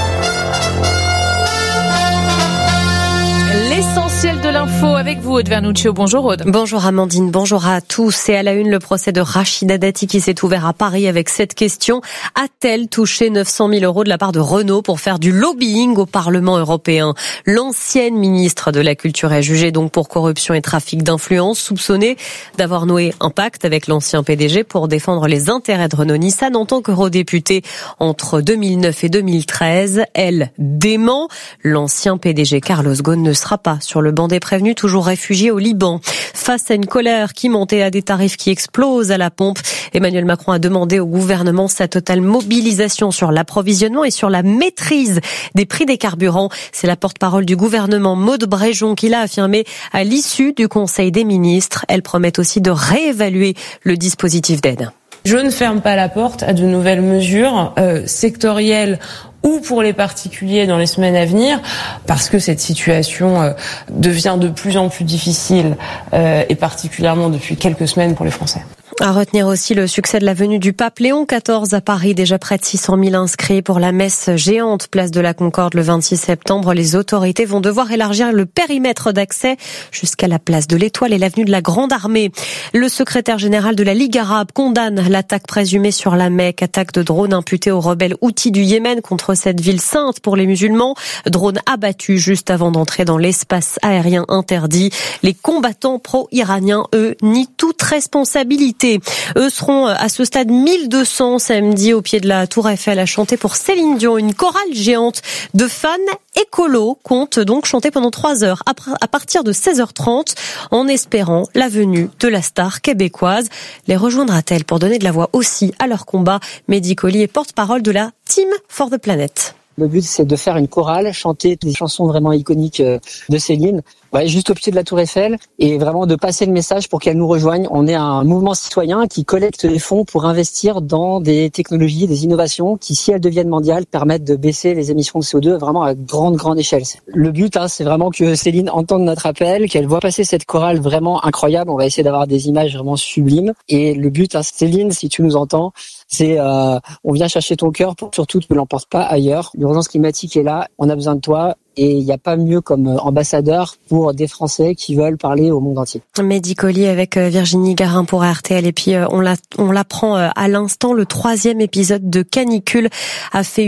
L'essentiel de l'info avec vous, Aude Vernuccio. Bonjour Aude. Bonjour Amandine, bonjour à tous. Et à la une, le procès de Rachida Dati qui s'est ouvert à Paris avec cette question. A-t-elle touché 900 000 euros de la part de Renault pour faire du lobbying au Parlement européen? L'ancienne ministre de la Culture est jugée donc pour corruption et trafic d'influence, soupçonnée d'avoir noué un pacte avec l'ancien PDG pour défendre les intérêts de Renault-Nissan en tant qu'eurodéputée entre 2009 et 2013. Elle dément. L'ancien PDG Carlos Ghosn ne sera pas sur le banc des prévenus, toujours réfugié au Liban. Face à une colère qui montait à des tarifs qui explosent à la pompe, Emmanuel Macron a demandé au gouvernement sa totale mobilisation sur l'approvisionnement et sur la maîtrise des prix des carburants. C'est la porte-parole du gouvernement, Maude Bréjon, qui l'a affirmé à l'issue du Conseil des ministres. Elle promet aussi de réévaluer le dispositif d'aide. Je ne ferme pas la porte à de nouvelles mesures sectorielles ou pour les particuliers dans les semaines à venir, parce que cette situation devient de plus en plus difficile, et particulièrement depuis quelques semaines pour les Français. À retenir aussi le succès de la venue du pape Léon XIV à Paris. Déjà près de 600 000 inscrits pour la messe géante place de la Concorde le 26 septembre. Les autorités vont devoir élargir le périmètre d'accès jusqu'à la place de l'Étoile et l'avenue de la Grande Armée. Le secrétaire général de la Ligue arabe condamne l'attaque présumée sur la Mecque. Attaque de drone imputée aux rebelles houthis du Yémen contre cette ville sainte pour les musulmans. Drone abattu juste avant d'entrer dans l'espace aérien interdit. Les combattants pro-iraniens, eux, nient toute responsabilité. Eux seront à ce stade 1200 samedi au pied de la Tour Eiffel à chanter pour Céline Dion. Une chorale géante de fans écolos compte donc chanter pendant 3 heures à partir de 16h30 en espérant la venue de la star québécoise. Les rejoindra-t-elle pour donner de la voix aussi à leur combat? Mehdi Colli est porte-parole de la Team for the Planet. Le but, c'est de faire une chorale, chanter des chansons vraiment iconiques de Céline, juste au pied de la Tour Eiffel, et vraiment de passer le message pour qu'elle nous rejoigne. On est un mouvement citoyen qui collecte des fonds pour investir dans des technologies, des innovations qui, si elles deviennent mondiales, permettent de baisser les émissions de CO2 vraiment à grande échelle. Le but, c'est vraiment que Céline entende notre appel, qu'elle voit passer cette chorale vraiment incroyable. On va essayer d'avoir des images vraiment sublimes. Et le but, Céline, si tu nous entends, c'est on vient chercher ton cœur pour surtout tu ne l'emportes pas ailleurs. L'urgence climatique est là, on a besoin de toi. Et il n'y a pas mieux comme ambassadeur pour des Français qui veulent parler au monde entier. Mehdi Colli avec Virginie Garin pour RTL. Et puis on l'apprend à l'instant, le 3e épisode de Canicule a fait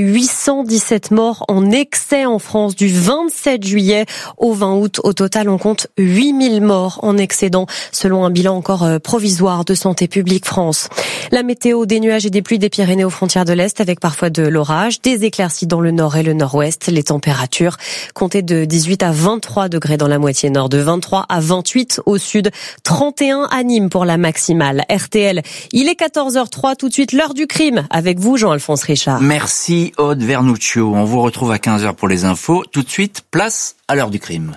817 morts en excès en France du 27 juillet au 20 août. Au total, on compte 8000 morts en excédent, selon un bilan encore provisoire de Santé publique France. La météo, des nuages et des pluies des Pyrénées aux frontières de l'Est, avec parfois de l'orage, des éclaircies dans le nord et le nord-ouest. Les températures comptez de 18 à 23 degrés dans la moitié nord, de 23 à 28 au sud, 31 à Nîmes pour la maximale. RTL, il est 14h03, tout de suite l'heure du crime avec vous Jean-Alphonse Richard. Merci Aude Vernuccio, on vous retrouve à 15h pour les infos. Tout de suite, place à l'heure du crime.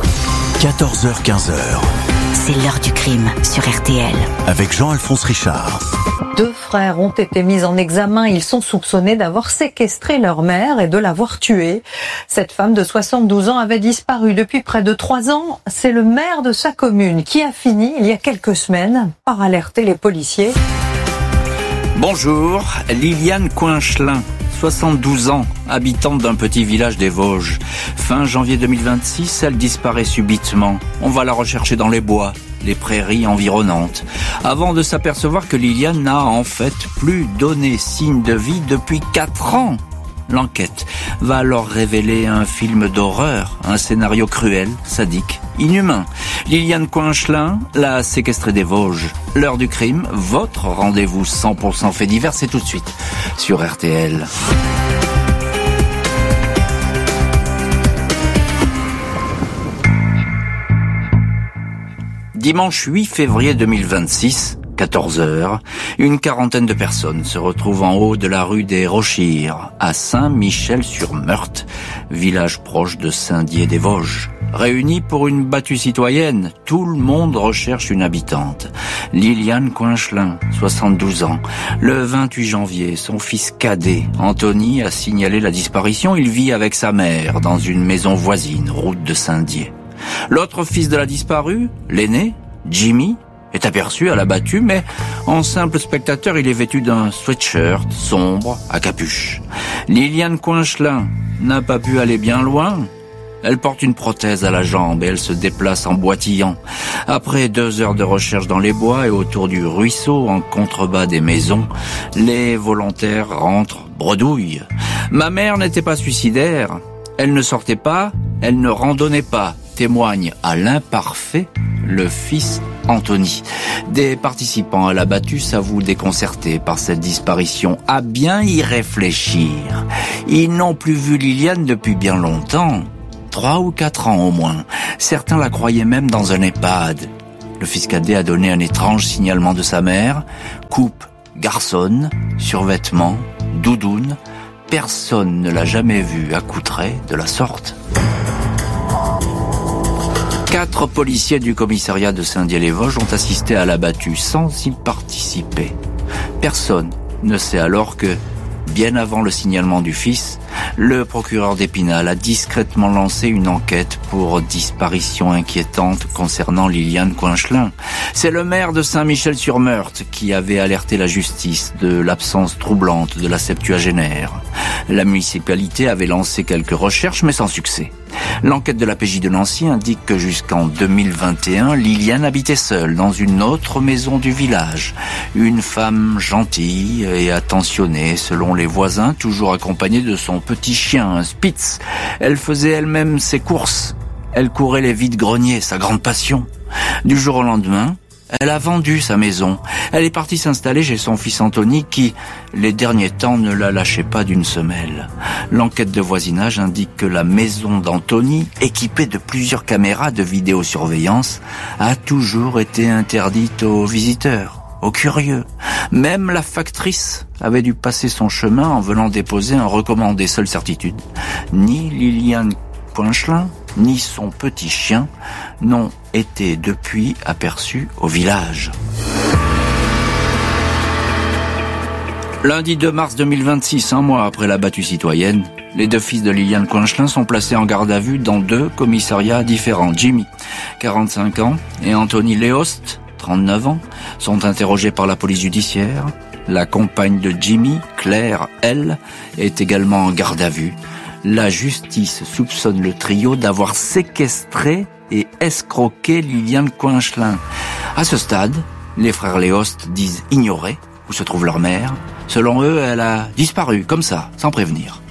14h, 15h. C'est l'heure du crime sur RTL. Avec Jean-Alphonse Richard. 2 frères ont été mis en examen. Ils sont soupçonnés d'avoir séquestré leur mère et de l'avoir tuée. Cette femme de 72 ans avait disparu depuis près de 3 ans. C'est le maire de sa commune qui a fini, il y a quelques semaines, par alerter les policiers. Bonjour, Liliane Coinchelin, 72 ans, habitante d'un petit village des Vosges. Fin janvier 2026, elle disparaît subitement. On va la rechercher dans les bois, les prairies environnantes, avant de s'apercevoir que Liliane n'a en fait plus donné signe de vie depuis 4 ans. L'enquête va alors révéler un film d'horreur, un scénario cruel, sadique, inhumain. Liliane Coinchelin, la séquestrée des Vosges. L'heure du crime, votre rendez-vous 100% fait divers, c'est tout de suite sur RTL. Dimanche 8 février 2026, 14h, une quarantaine de personnes se retrouvent en haut de la rue des Rochires, à Saint-Michel-sur-Meurthe, village proche de Saint-Dié-des-Vosges. Réunis pour une battue citoyenne, tout le monde recherche une habitante. Liliane Coinchelin, 72 ans. Le 28 janvier, son fils cadet, Anthony, a signalé la disparition. Il vit avec sa mère dans une maison voisine, route de Saint-Dié. L'autre fils de la disparue, l'aîné, Jimmy, est aperçu à la battue, mais en simple spectateur, il est vêtu d'un sweatshirt sombre à capuche. Liliane Coinchelin n'a pas pu aller bien loin. Elle porte une prothèse à la jambe et elle se déplace en boitillant. Après 2 heures de recherche dans les bois et autour du ruisseau, en contrebas des maisons, les volontaires rentrent bredouille. Ma mère n'était pas suicidaire. Elle ne sortait pas, elle ne randonnait pas, témoigne à l'imparfait le fils Anthony. Des participants à la battue s'avouent déconcertés par cette disparition. À bien y réfléchir, ils n'ont plus vu Liliane depuis bien longtemps. 3 ou 4 ans au moins. Certains la croyaient même dans un EHPAD. Le fils cadet a donné un étrange signalement de sa mère. Coupe garçonne, survêtement, doudoune. Personne ne l'a jamais vue accoutrée de la sorte. 4 policiers du commissariat de Saint-Dié-les-Vosges ont assisté à la battue sans y participer. Personne ne sait alors que, bien avant le signalement du fils, le procureur d'Épinal a discrètement lancé une enquête pour disparition inquiétante concernant Liliane Coinchelin. C'est le maire de Saint-Michel-sur-Meurthe qui avait alerté la justice de l'absence troublante de la septuagénaire. La municipalité avait lancé quelques recherches, mais sans succès. L'enquête de la PJ de Nancy indique que jusqu'en 2021, Liliane habitait seule dans une autre maison du village. Une femme gentille et attentionnée, selon les voisins, toujours accompagnée de son petit chien, un Spitz. Elle faisait elle-même ses courses. Elle courait les vides-greniers, sa grande passion. Du jour au lendemain, elle a vendu sa maison. Elle est partie s'installer chez son fils Anthony qui, les derniers temps, ne la lâchait pas d'une semelle. L'enquête de voisinage indique que la maison d'Anthony, équipée de plusieurs caméras de vidéosurveillance, a toujours été interdite aux visiteurs, aux curieux. Même la factrice avait dû passer son chemin en venant déposer un recommandé. Seule certitude, ni Liliane Coinchelin, ni son petit chien n'ont été depuis aperçus au village. Lundi 2 mars 2026, un mois après la battue citoyenne, les 2 fils de Liliane Coinchelin sont placés en garde à vue dans 2 commissariats différents. Jimmy, 45 ans, et Anthony Léost, 39 ans, sont interrogés par la police judiciaire. La compagne de Jimmy, Claire, elle, est également en garde à vue. La justice soupçonne le trio d'avoir séquestré et escroqué Liliane Coinchelin. À ce stade, les frères Léost disent ignorer où se trouve leur mère. Selon eux, elle a disparu, comme ça, sans prévenir.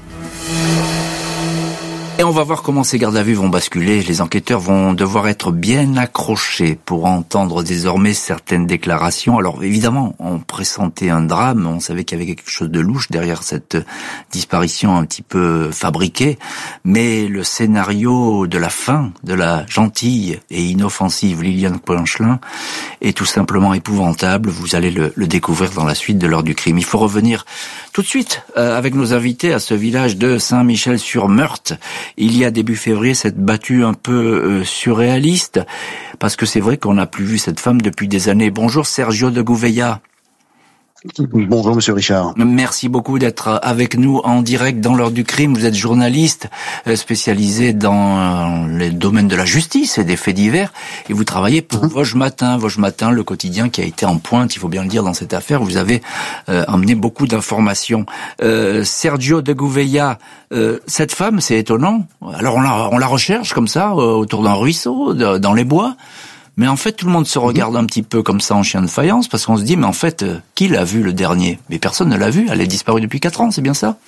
Et on va voir comment ces gardes à vue vont basculer. Les enquêteurs vont devoir être bien accrochés pour entendre désormais certaines déclarations. Alors évidemment, on pressentait un drame, on savait qu'il y avait quelque chose de louche derrière cette disparition un petit peu fabriquée, mais le scénario de la fin de la gentille et inoffensive Liliane Coinchelin est tout simplement épouvantable. Vous allez le découvrir dans la suite de l'heure du crime. Il faut revenir tout de suite avec nos invités à ce village de Saint-Michel-sur-Meurthe. Il y a début février cette battue un peu surréaliste, parce que c'est vrai qu'on n'a plus vu cette femme depuis des années. Bonjour Sergio de Gouveia. Bonjour Monsieur Richard. Merci beaucoup d'être avec nous en direct dans l'heure du crime. Vous êtes journaliste spécialisé dans les domaines de la justice et des faits divers et vous travaillez pour Vosges Matin, le quotidien qui a été en pointe, il faut bien le dire, dans cette affaire. Vous avez emmené beaucoup d'informations. Sergio de Gouveia, cette femme, c'est étonnant. Alors on la recherche comme ça autour d'un ruisseau, dans les bois. Mais en fait, tout le monde se regarde un petit peu comme ça en chien de faïence, parce qu'on se dit, mais en fait, qui l'a vu le dernier? Mais personne ne l'a vu, elle est disparue depuis 4 ans, c'est bien ça?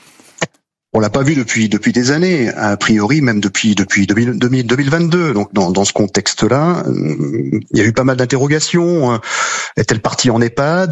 On l'a pas vu depuis des années, a priori même depuis 2022. Donc dans ce contexte-là, il y a eu pas mal d'interrogations. Est-elle partie en EHPAD?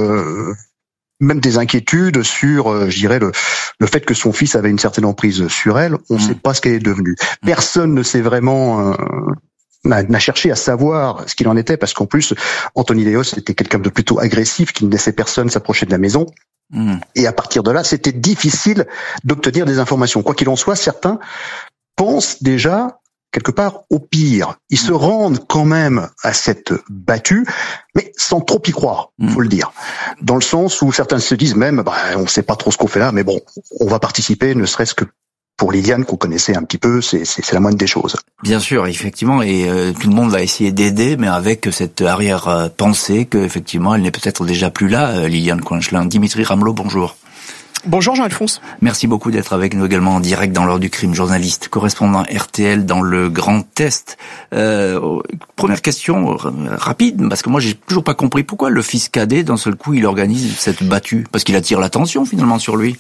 Même des inquiétudes sur, je dirais, le fait que son fils avait une certaine emprise sur elle. On ne sait pas ce qu'elle est devenue. Personne ne sait vraiment... n'a cherché à savoir ce qu'il en était, parce qu'en plus, Anthony Léos était quelqu'un de plutôt agressif, qui ne laissait personne s'approcher de la maison. Et à partir de là, c'était difficile d'obtenir des informations. Quoi qu'il en soit, certains pensent déjà, quelque part, au pire. Ils se rendent quand même à cette battue, mais sans trop y croire, faut le dire. Dans le sens où certains se disent même, on ne sait pas trop ce qu'on fait là, mais bon, on va participer, ne serait-ce que pour Liliane, qu'on connaissait un petit peu, c'est la moindre des choses. Bien sûr, effectivement, et tout le monde va essayer d'aider, mais avec cette arrière-pensée que, effectivement, elle n'est peut-être déjà plus là, Liliane Coinchelin. Dimitri Ramelot, bonjour. Bonjour Jean-Alphonse. Merci beaucoup d'être avec nous également en direct dans l'heure du crime, journaliste, correspondant RTL dans le Grand Est. Première question rapide, parce que moi j'ai toujours pas compris pourquoi le fils cadet, d'un seul coup, il organise cette battue, parce qu'il attire l'attention finalement sur lui.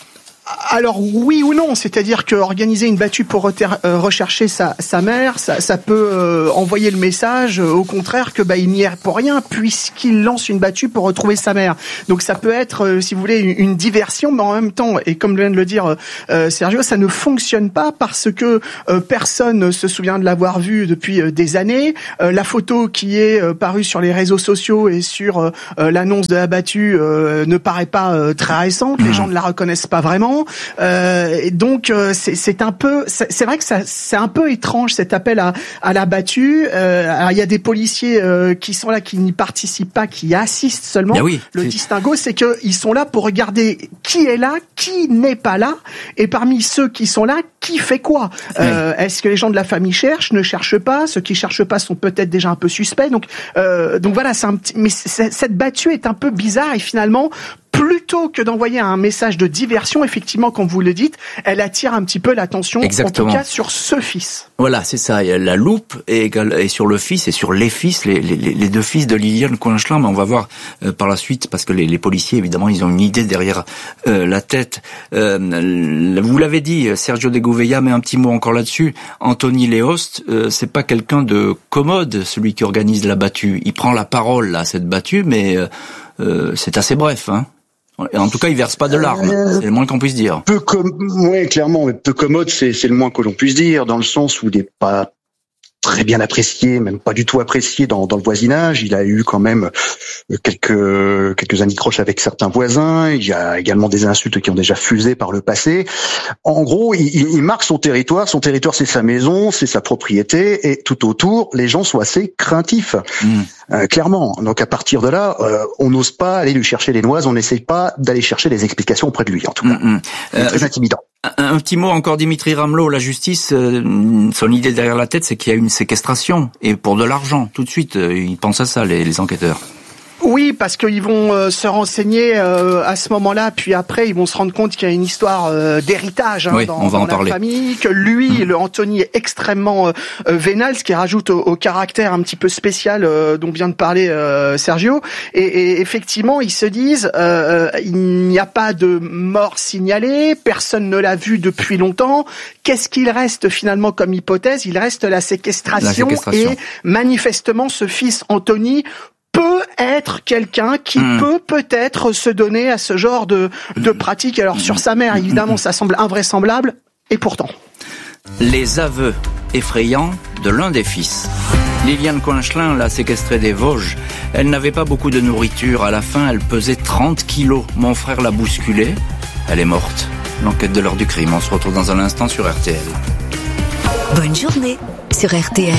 Alors oui ou non, c'est-à-dire que organiser une battue pour rechercher sa mère, ça peut envoyer le message, au contraire, que il n'y est pour rien, puisqu'il lance une battue pour retrouver sa mère. Donc ça peut être, si vous voulez, une diversion, mais en même temps, et comme vient de le dire Sergio, ça ne fonctionne pas parce que personne ne se souvient de l'avoir vu depuis des années. La photo qui est parue sur les réseaux sociaux et sur l'annonce de la battue ne paraît pas très récente. Les gens ne la reconnaissent pas vraiment. Et donc c'est un peu, c'est vrai que c'est un peu étrange cet appel à la battue. Alors il y a des policiers qui sont là, qui n'y participent pas, qui assistent seulement. Oui, le distinguo, c'est que ils sont là pour regarder qui est là, qui n'est pas là, et parmi ceux qui sont là, qui fait quoi. Est-ce que les gens de la famille cherchent, ne cherchent pas? Ceux qui cherchent pas sont peut-être déjà un peu suspects. Donc voilà, mais cette battue est un peu bizarre, et finalement, plutôt que d'envoyer un message de diversion, effectivement, comme vous le dites, elle attire un petit peu l'attention, exactement, en tout cas sur ce fils. Voilà, c'est ça. La loupe est sur le fils et sur les fils, les deux fils de Liliane Coinchelin. Mais on va voir par la suite, parce que les policiers, évidemment, ils ont une idée derrière la tête. Vous l'avez dit, Sergio de Gouveia, mais un petit mot encore là-dessus. Anthony Léos, c'est pas quelqu'un de commode, celui qui organise la battue. Il prend la parole à cette battue, mais c'est assez bref, hein. En tout cas, il verse pas de larmes, c'est le moins qu'on puisse dire. Ouais, clairement, peu commode, c'est le moins que l'on puisse dire, dans le sens où il n'est pas très bien apprécié, même pas du tout apprécié dans le voisinage. Il a eu quand même quelques anicroches avec certains voisins. Il y a également des insultes qui ont déjà fusé par le passé. En gros, il marque son territoire. Son territoire, c'est sa maison, c'est sa propriété, et tout autour, les gens sont assez craintifs. Clairement. Donc à partir de là, on n'ose pas aller lui chercher les noises, on n'essaye pas d'aller chercher des explications auprès de lui, en tout cas. C'est très intimidant. Un petit mot encore, Dimitri Ramelot. La justice, son idée derrière la tête, c'est qu'il y a une séquestration, et pour de l'argent. Tout de suite, ils pensent à ça, les enquêteurs. Oui, parce qu'ils vont se renseigner à ce moment-là, puis après ils vont se rendre compte qu'il y a une histoire d'héritage dans la famille, que lui, le Anthony, est extrêmement vénal, ce qui rajoute au caractère un petit peu spécial dont vient de parler Sergio. Et effectivement, ils se disent il n'y a pas de mort signalée, personne ne l'a vu depuis longtemps. Qu'est-ce qu'il reste finalement comme hypothèse? Il reste la séquestration. Et manifestement, ce fils Anthony peut être quelqu'un qui peut-être se donner à ce genre de pratique. Alors sur sa mère, évidemment, ça semble invraisemblable, et pourtant. Les aveux effrayants de l'un des fils. Liliane Coinchelin l'a séquestrée des Vosges. Elle n'avait pas beaucoup de nourriture. À la fin, elle pesait 30 kilos. Mon frère l'a bousculée. Elle est morte. L'enquête de l'heure du crime. On se retrouve dans un instant sur RTL. Bonne journée sur RTL.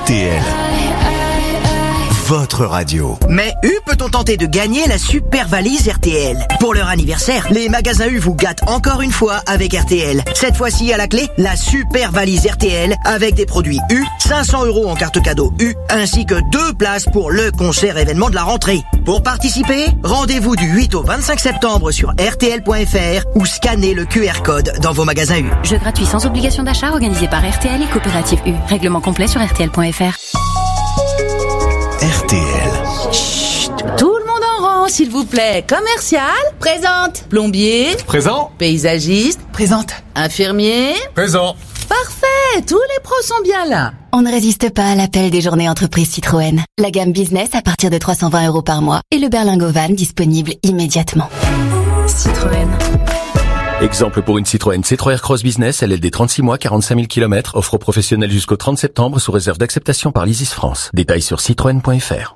RTL. Votre radio. Mais U peut-on tenter de gagner la super valise RTL? Pour leur anniversaire, les magasins U vous gâtent encore une fois avec RTL. Cette fois-ci à la clé, la super valise RTL avec des produits U, 500 € en carte cadeau U, ainsi que 2 places pour le concert événement de la rentrée. Pour participer, rendez-vous du 8 au 25 septembre sur RTL.fr ou scannez le QR code dans vos magasins U. Jeu gratuit sans obligation d'achat organisé par RTL et Coopérative U. Règlement complet sur RTL.fr. RTL. Chut, tout le monde en rang, s'il vous plaît. Commercial, présente. Plombier, présent. Paysagiste, présente. Infirmier, présent. Parfait, tous les pros sont bien là. On ne résiste pas à l'appel des journées entreprises Citroën. La gamme business à partir de 320 € par mois et le berlingot van disponible immédiatement. Citroën. Exemple pour une Citroën C3 Aircross Business, LLD 36 mois, 45 000 km, offre aux professionnels jusqu'au 30 septembre sous réserve d'acceptation par l'Isis France. Détails sur citroën.fr.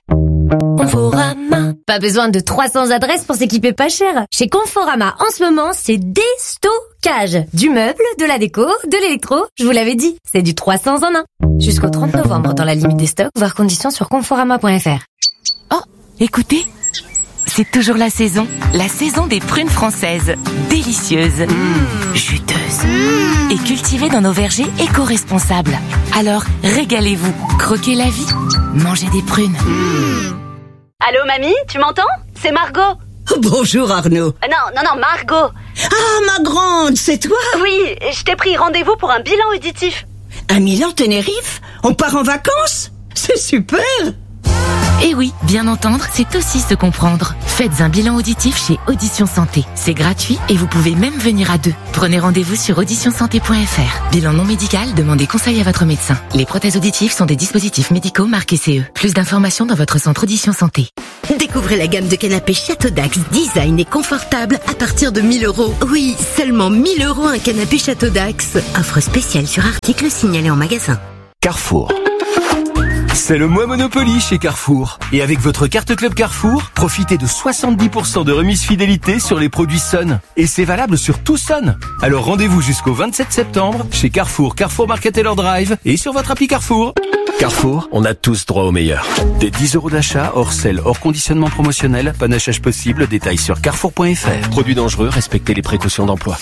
Conforama. Pas besoin de 300 adresses pour s'équiper pas cher. Chez Conforama, en ce moment, c'est déstockage. Du meuble, de la déco, de l'électro. Je vous l'avais dit, c'est du 300 en 1. Jusqu'au 30 novembre dans la limite des stocks, voir conditions sur conforama.fr. Oh, écoutez, c'est toujours la saison des prunes françaises. Délicieuses, juteuses et cultivées dans nos vergers éco-responsables. Alors, régalez-vous, croquez la vie, mangez des prunes. Allô, mamie, tu m'entends? C'est Margot. Bonjour Arnaud. Non, Margot. Ah, ma grande, c'est toi? Oui, je t'ai pris rendez-vous pour un bilan auditif. Un Milan Tenerife? On part en vacances? C'est super! Et oui, bien entendre, c'est aussi se comprendre. Faites un bilan auditif chez Audition Santé. C'est gratuit et vous pouvez même venir à 2. Prenez rendez-vous sur auditionsanté.fr. Bilan non médical, demandez conseil à votre médecin. Les prothèses auditives sont des dispositifs médicaux marqués CE. Plus d'informations dans votre centre Audition Santé. Découvrez la gamme de canapés Château d'Axe, design et confortable à partir de 1 000 €. Oui, seulement 1 000 € un canapé Château d'Axe. Offre spéciale sur article signalé en magasin. Carrefour. C'est le mois Monopoly chez Carrefour. Et avec votre carte Club Carrefour, profitez de 70% de remise fidélité sur les produits Sun. Et c'est valable sur tout Sun. Alors rendez-vous jusqu'au 27 septembre chez Carrefour, Carrefour Market Taylor Drive et sur votre appli Carrefour. Carrefour, on a tous droit au meilleur. Des 10 € d'achat, hors sel, hors conditionnement promotionnel, panachage possible, détails sur carrefour.fr. Produits dangereux, respectez les précautions d'emploi.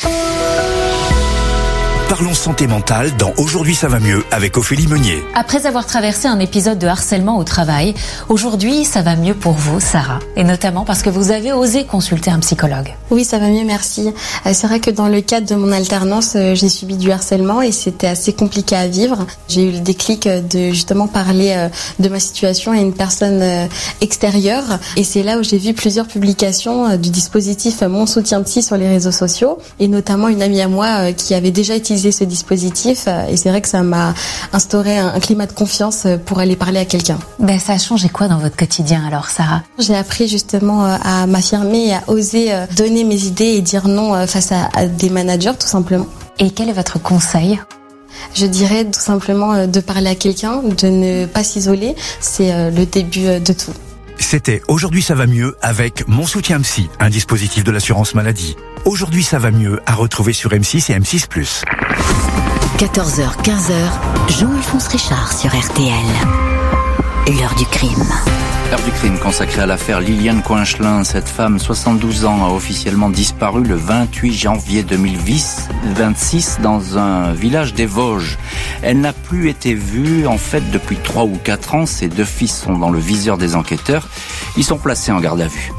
Parlons santé mentale dans Aujourd'hui ça va mieux avec Ophélie Meunier. Après avoir traversé un épisode de harcèlement au travail, aujourd'hui ça va mieux pour vous, Sarah. Et notamment parce que vous avez osé consulter un psychologue. Oui, ça va mieux, merci. C'est vrai que dans le cadre de mon alternance, j'ai subi du harcèlement et c'était assez compliqué à vivre. J'ai eu le déclic de justement parler de ma situation à une personne extérieure. Et c'est là où j'ai vu plusieurs publications du dispositif Mon Soutien Psy sur les réseaux sociaux. Et notamment une amie à moi qui avait déjà utilisé ce dispositif et c'est vrai que ça m'a instauré un climat de confiance pour aller parler à quelqu'un. Ça a changé quoi dans votre quotidien alors, Sarah? J'ai appris justement à m'affirmer et à oser donner mes idées et dire non face à des managers tout simplement. Et quel est votre conseil? Je dirais tout simplement de parler à quelqu'un, de ne pas s'isoler, c'est le début de tout. C'était Aujourd'hui ça va mieux avec Mon Soutien Psy, un dispositif de l'assurance maladie. Aujourd'hui ça va mieux à retrouver sur M6 et M6+. 14h, 15h, Jean-Alphonse Richard sur RTL. L'heure du crime. L'heure du crime consacrée à l'affaire Liliane Coinchelin. Cette femme, 72 ans, a officiellement disparu le 28 janvier 2026 dans un village des Vosges. Elle n'a plus été vue, en fait, depuis 3 ou 4 ans. Ses 2 fils sont dans le viseur des enquêteurs. Ils sont placés en garde à vue.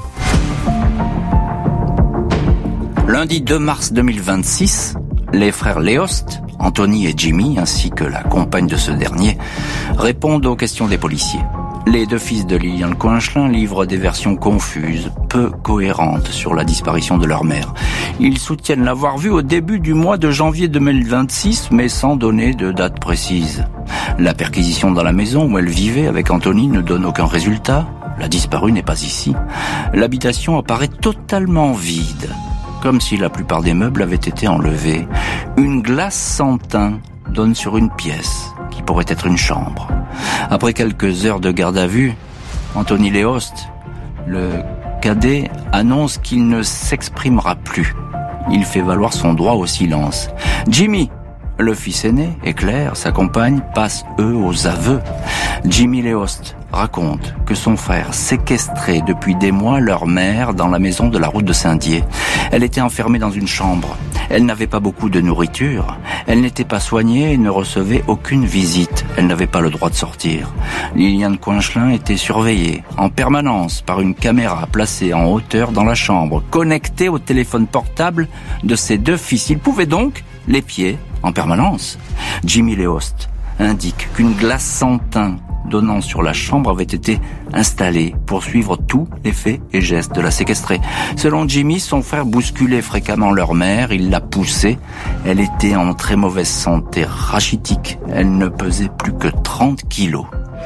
Lundi 2 mars 2026, les frères Léost, Anthony et Jimmy, ainsi que la compagne de ce dernier, répondent aux questions des policiers. Les 2 fils de Liliane Coinchelin livrent des versions confuses, peu cohérentes sur la disparition de leur mère. Ils soutiennent l'avoir vue au début du mois de janvier 2026, mais sans donner de date précise. La perquisition dans la maison où elle vivait avec Anthony ne donne aucun résultat. La disparue n'est pas ici. L'habitation apparaît totalement vide, comme si la plupart des meubles avaient été enlevés. Une glace sans teint donne sur une pièce qui pourrait être une chambre. Après quelques heures de garde à vue, Anthony Léost, le cadet, annonce qu'il ne s'exprimera plus. Il fait valoir son droit au silence. Jimmy, Le fils aîné et Claire, sa compagne, passent eux aux aveux. Jimmy Leost raconte que son frère séquestrait depuis des mois leur mère dans la maison de la route de Saint-Dié. Elle était enfermée dans une chambre. Elle n'avait pas beaucoup de nourriture. Elle n'était pas soignée et ne recevait aucune visite. Elle n'avait pas le droit de sortir. Liliane Coinchelin était surveillée en permanence par une caméra placée en hauteur dans la chambre, connectée au téléphone portable de ses deux fils. Il pouvait donc l'épier en permanence. Jimmy Leost indique qu'une glace sans teint donnant sur la chambre avait été installée pour suivre tous les faits et gestes de la séquestrée. Selon Jimmy, son frère bousculait fréquemment leur mère, il la poussait. Elle était en très mauvaise santé rachitique. Elle ne pesait plus que 30 kilos.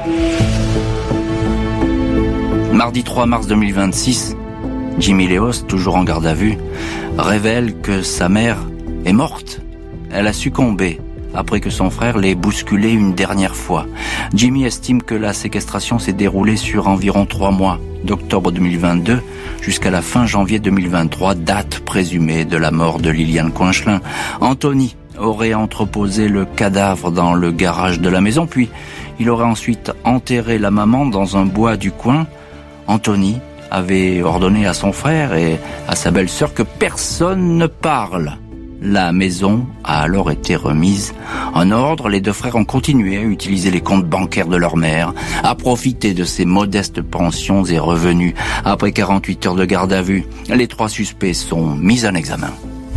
Mardi 3 mars 2026, Jimmy Leost, toujours en garde à vue, révèle que sa mère est morte. Elle a succombé après que son frère l'ait bousculé une dernière fois. Jimmy estime que la séquestration s'est déroulée sur environ 3 mois, d'octobre 2022 jusqu'à la fin janvier 2023, date présumée de la mort de Liliane Coinchelin. Anthony aurait entreposé le cadavre dans le garage de la maison, puis il aurait ensuite enterré la maman dans un bois du coin. Anthony avait ordonné à son frère et à sa belle-sœur que personne ne parle. La maison a alors été remise en ordre. Les deux frères ont continué à utiliser les comptes bancaires de leur mère, à profiter de ces modestes pensions et revenus. Après 48 heures de garde à vue, les 3 suspects sont mis en examen.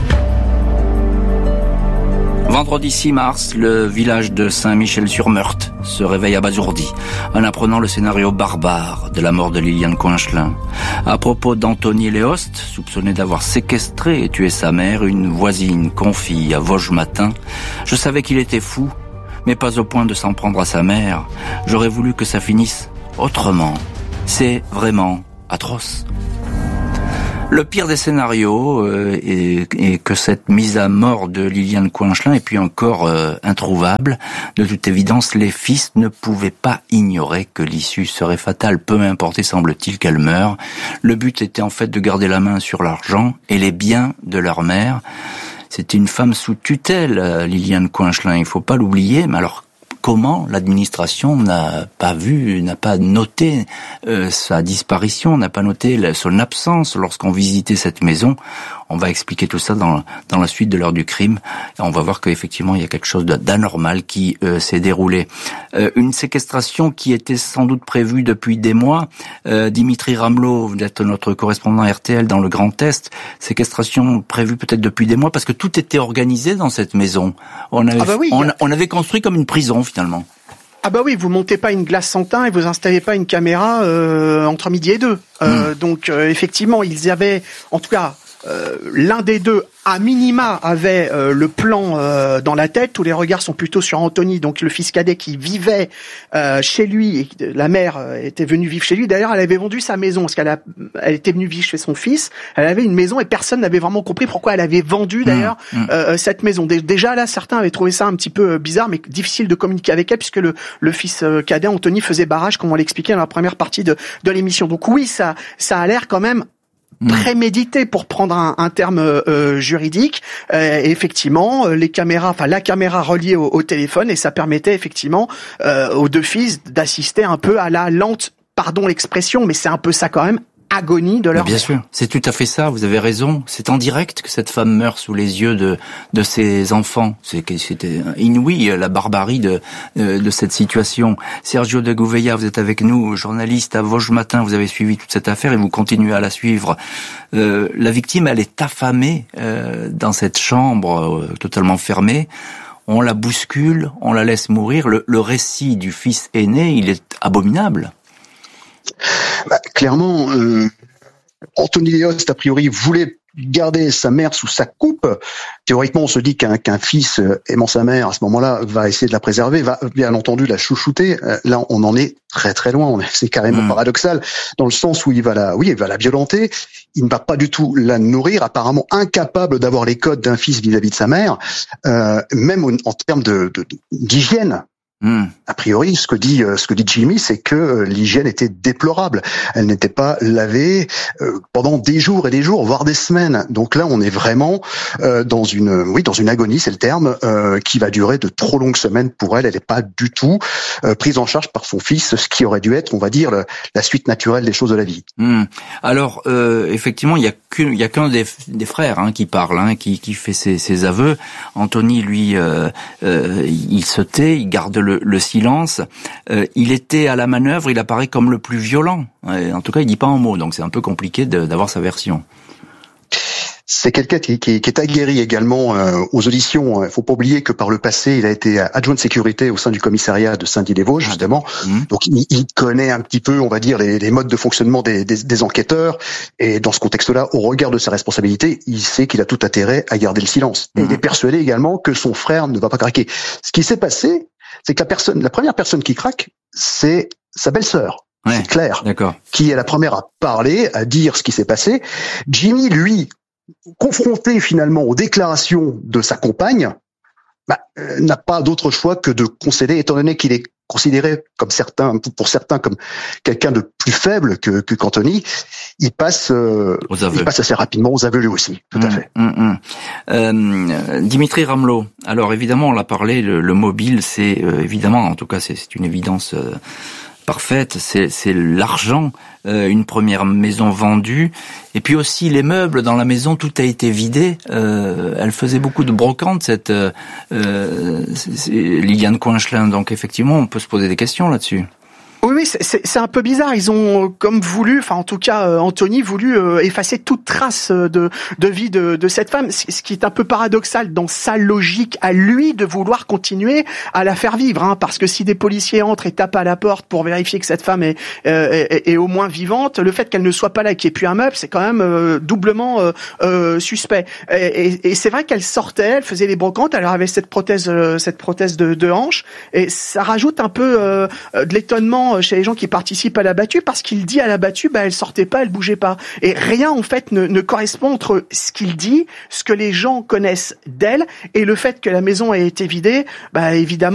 Vendredi 6 mars, le village de Saint-Michel-sur-Meurthe se réveille abasourdi en apprenant le scénario barbare de la mort de Liliane Coinchelin. À propos d'Anthony Leost, soupçonné d'avoir séquestré et tué sa mère, une voisine confie à Vosges Matin « Je savais qu'il était fou, mais pas au point de s'en prendre à sa mère. J'aurais voulu que ça finisse autrement. C'est vraiment atroce. » Le pire des scénarios est que cette mise à mort de Liliane Coinchelin est puis encore introuvable. De toute évidence, les fils ne pouvaient pas ignorer que l'issue serait fatale, peu importe, semble-t-il, qu'elle meure. Le but était en fait de garder la main sur l'argent et les biens de leur mère. C'était une femme sous tutelle, Liliane Coinchelin, il faut pas l'oublier, mais alors comment l'administration n'a pas noté sa disparition, n'a pas noté son absence lorsqu'on visitait cette maison. On va expliquer tout ça dans la suite de l'heure du crime. Et on va voir qu'effectivement, il y a quelque chose d'anormal qui s'est déroulé. Une séquestration qui était sans doute prévue depuis des mois. Dimitri Ramelot, vous êtes notre correspondant RTL dans le Grand Est. Séquestration prévue peut-être depuis des mois parce que tout était organisé dans cette maison. On avait construit comme une prison finalement. Ah bah oui, vous montez pas une glace sans teint et vous installez pas une caméra entre midi et 2. Donc effectivement, ils avaient, en tout cas, l'un des deux, à minima, avait le plan dans la tête. Tous les regards sont plutôt sur Anthony, donc le fils cadet qui vivait chez lui, et la mère était venue vivre chez lui. D'ailleurs, elle avait vendu sa maison parce elle était venue vivre chez son fils. Elle avait une maison et personne n'avait vraiment compris pourquoi elle avait vendu d'ailleurs cette maison. Déjà là, certains avaient trouvé ça un petit peu bizarre, mais difficile de communiquer avec elle puisque le fils cadet Anthony faisait barrage, comme on l'expliquait dans la première partie de l'émission. Donc oui, ça a l'air quand même prémédité, pour prendre un terme juridique. Et effectivement, la caméra reliée au téléphone, et ça permettait effectivement aux deux fils d'assister un peu à la lente, pardon l'expression, mais c'est un peu ça quand même, agonie de leur Bien sûr, c'est tout à fait ça, vous avez raison. C'est en direct que cette femme meurt sous les yeux de ses enfants. C'était inouï, la barbarie de cette situation. Sergio de Gouveia, vous êtes avec nous, journaliste à Vosges Matin, vous avez suivi toute cette affaire et vous continuez à la suivre. La victime, elle est affamée dans cette chambre totalement fermée. On la bouscule, on la laisse mourir. Le récit du fils aîné, il est abominable. Clairement, Anthony Leost, a priori, voulait garder sa mère sous sa coupe. Théoriquement, on se dit qu'un fils aimant sa mère, à ce moment-là, va essayer de la préserver, va bien entendu la chouchouter. Là, on en est très très loin. C'est carrément paradoxal, dans le sens où il va la violenter. Il ne va pas du tout la nourrir, apparemment incapable d'avoir les codes d'un fils vis-à-vis de sa mère, même en termes d'hygiène. A priori, ce que dit Jimmy, c'est que l'hygiène était déplorable. Elle n'était pas lavée pendant des jours et des jours, voire des semaines. Donc là, on est vraiment dans une agonie, c'est le terme, qui va durer de trop longues semaines pour elle. Elle n'est pas du tout prise en charge par son fils, ce qui aurait dû être, on va dire, la suite naturelle des choses de la vie. Alors, effectivement, il y a qu'un des frères qui parle, qui fait ses aveux. Anthony, lui, il se tait, il garde le silence. Il était à la manœuvre, il apparaît comme le plus violent. En tout cas, il dit pas un mot, donc c'est un peu compliqué d'avoir sa version. C'est quelqu'un qui est aguerri également aux auditions. Il faut pas oublier que par le passé, il a été adjoint de sécurité au sein du commissariat de Saint-Dié-des-Vosges, justement. Donc, il connaît un petit peu, on va dire, les modes de fonctionnement des enquêteurs. Et dans ce contexte-là, au regard de sa responsabilité, il sait qu'il a tout intérêt à garder le silence. Et il est persuadé également que son frère ne va pas craquer. Ce qui s'est passé, c'est que la première personne qui craque, c'est sa belle-sœur. C'est Claire, qui est la première à parler, à dire ce qui s'est passé. Jimmy, lui, confronté finalement aux déclarations de sa compagne, n'a pas d'autre choix que de concéder, étant donné qu'il est considéré pour certains comme quelqu'un de plus faible qu'Anthony. Il passe assez rapidement aux aveux lui aussi. Tout à fait. Dimitri Ramelot. Alors évidemment, on l'a parlé, le mobile, c'est évidemment, en tout cas, c'est une évidence parfaite. C'est l'argent, une première maison vendue, et puis aussi les meubles dans la maison. Tout a été vidé. Elle faisait beaucoup de brocantes, cette Liliane Coinchelin. Donc effectivement, on peut se poser des questions là-dessus. Oui, c'est un peu bizarre. Ils ont comme voulu, en tout cas Anthony voulu effacer toute trace de vie de cette femme, ce qui est un peu paradoxal dans sa logique à lui de vouloir continuer à la faire vivre, parce que si des policiers entrent et tapent à la porte pour vérifier que cette femme est au moins vivante, le fait qu'elle ne soit pas là, qu'il n'y ait plus un meuble, c'est quand même doublement suspect. Et c'est vrai qu'elle sortait, elle faisait les brocantes, elle avait cette prothèse de hanche, et ça rajoute un peu de l'étonnement chez les gens qui participent à la battue, parce qu'il dit à la battue, elle sortait pas, elle bougeait pas. Et rien, en fait, ne correspond entre ce qu'il dit, ce que les gens connaissent d'elle, et le fait que la maison ait été vidée, évidemment,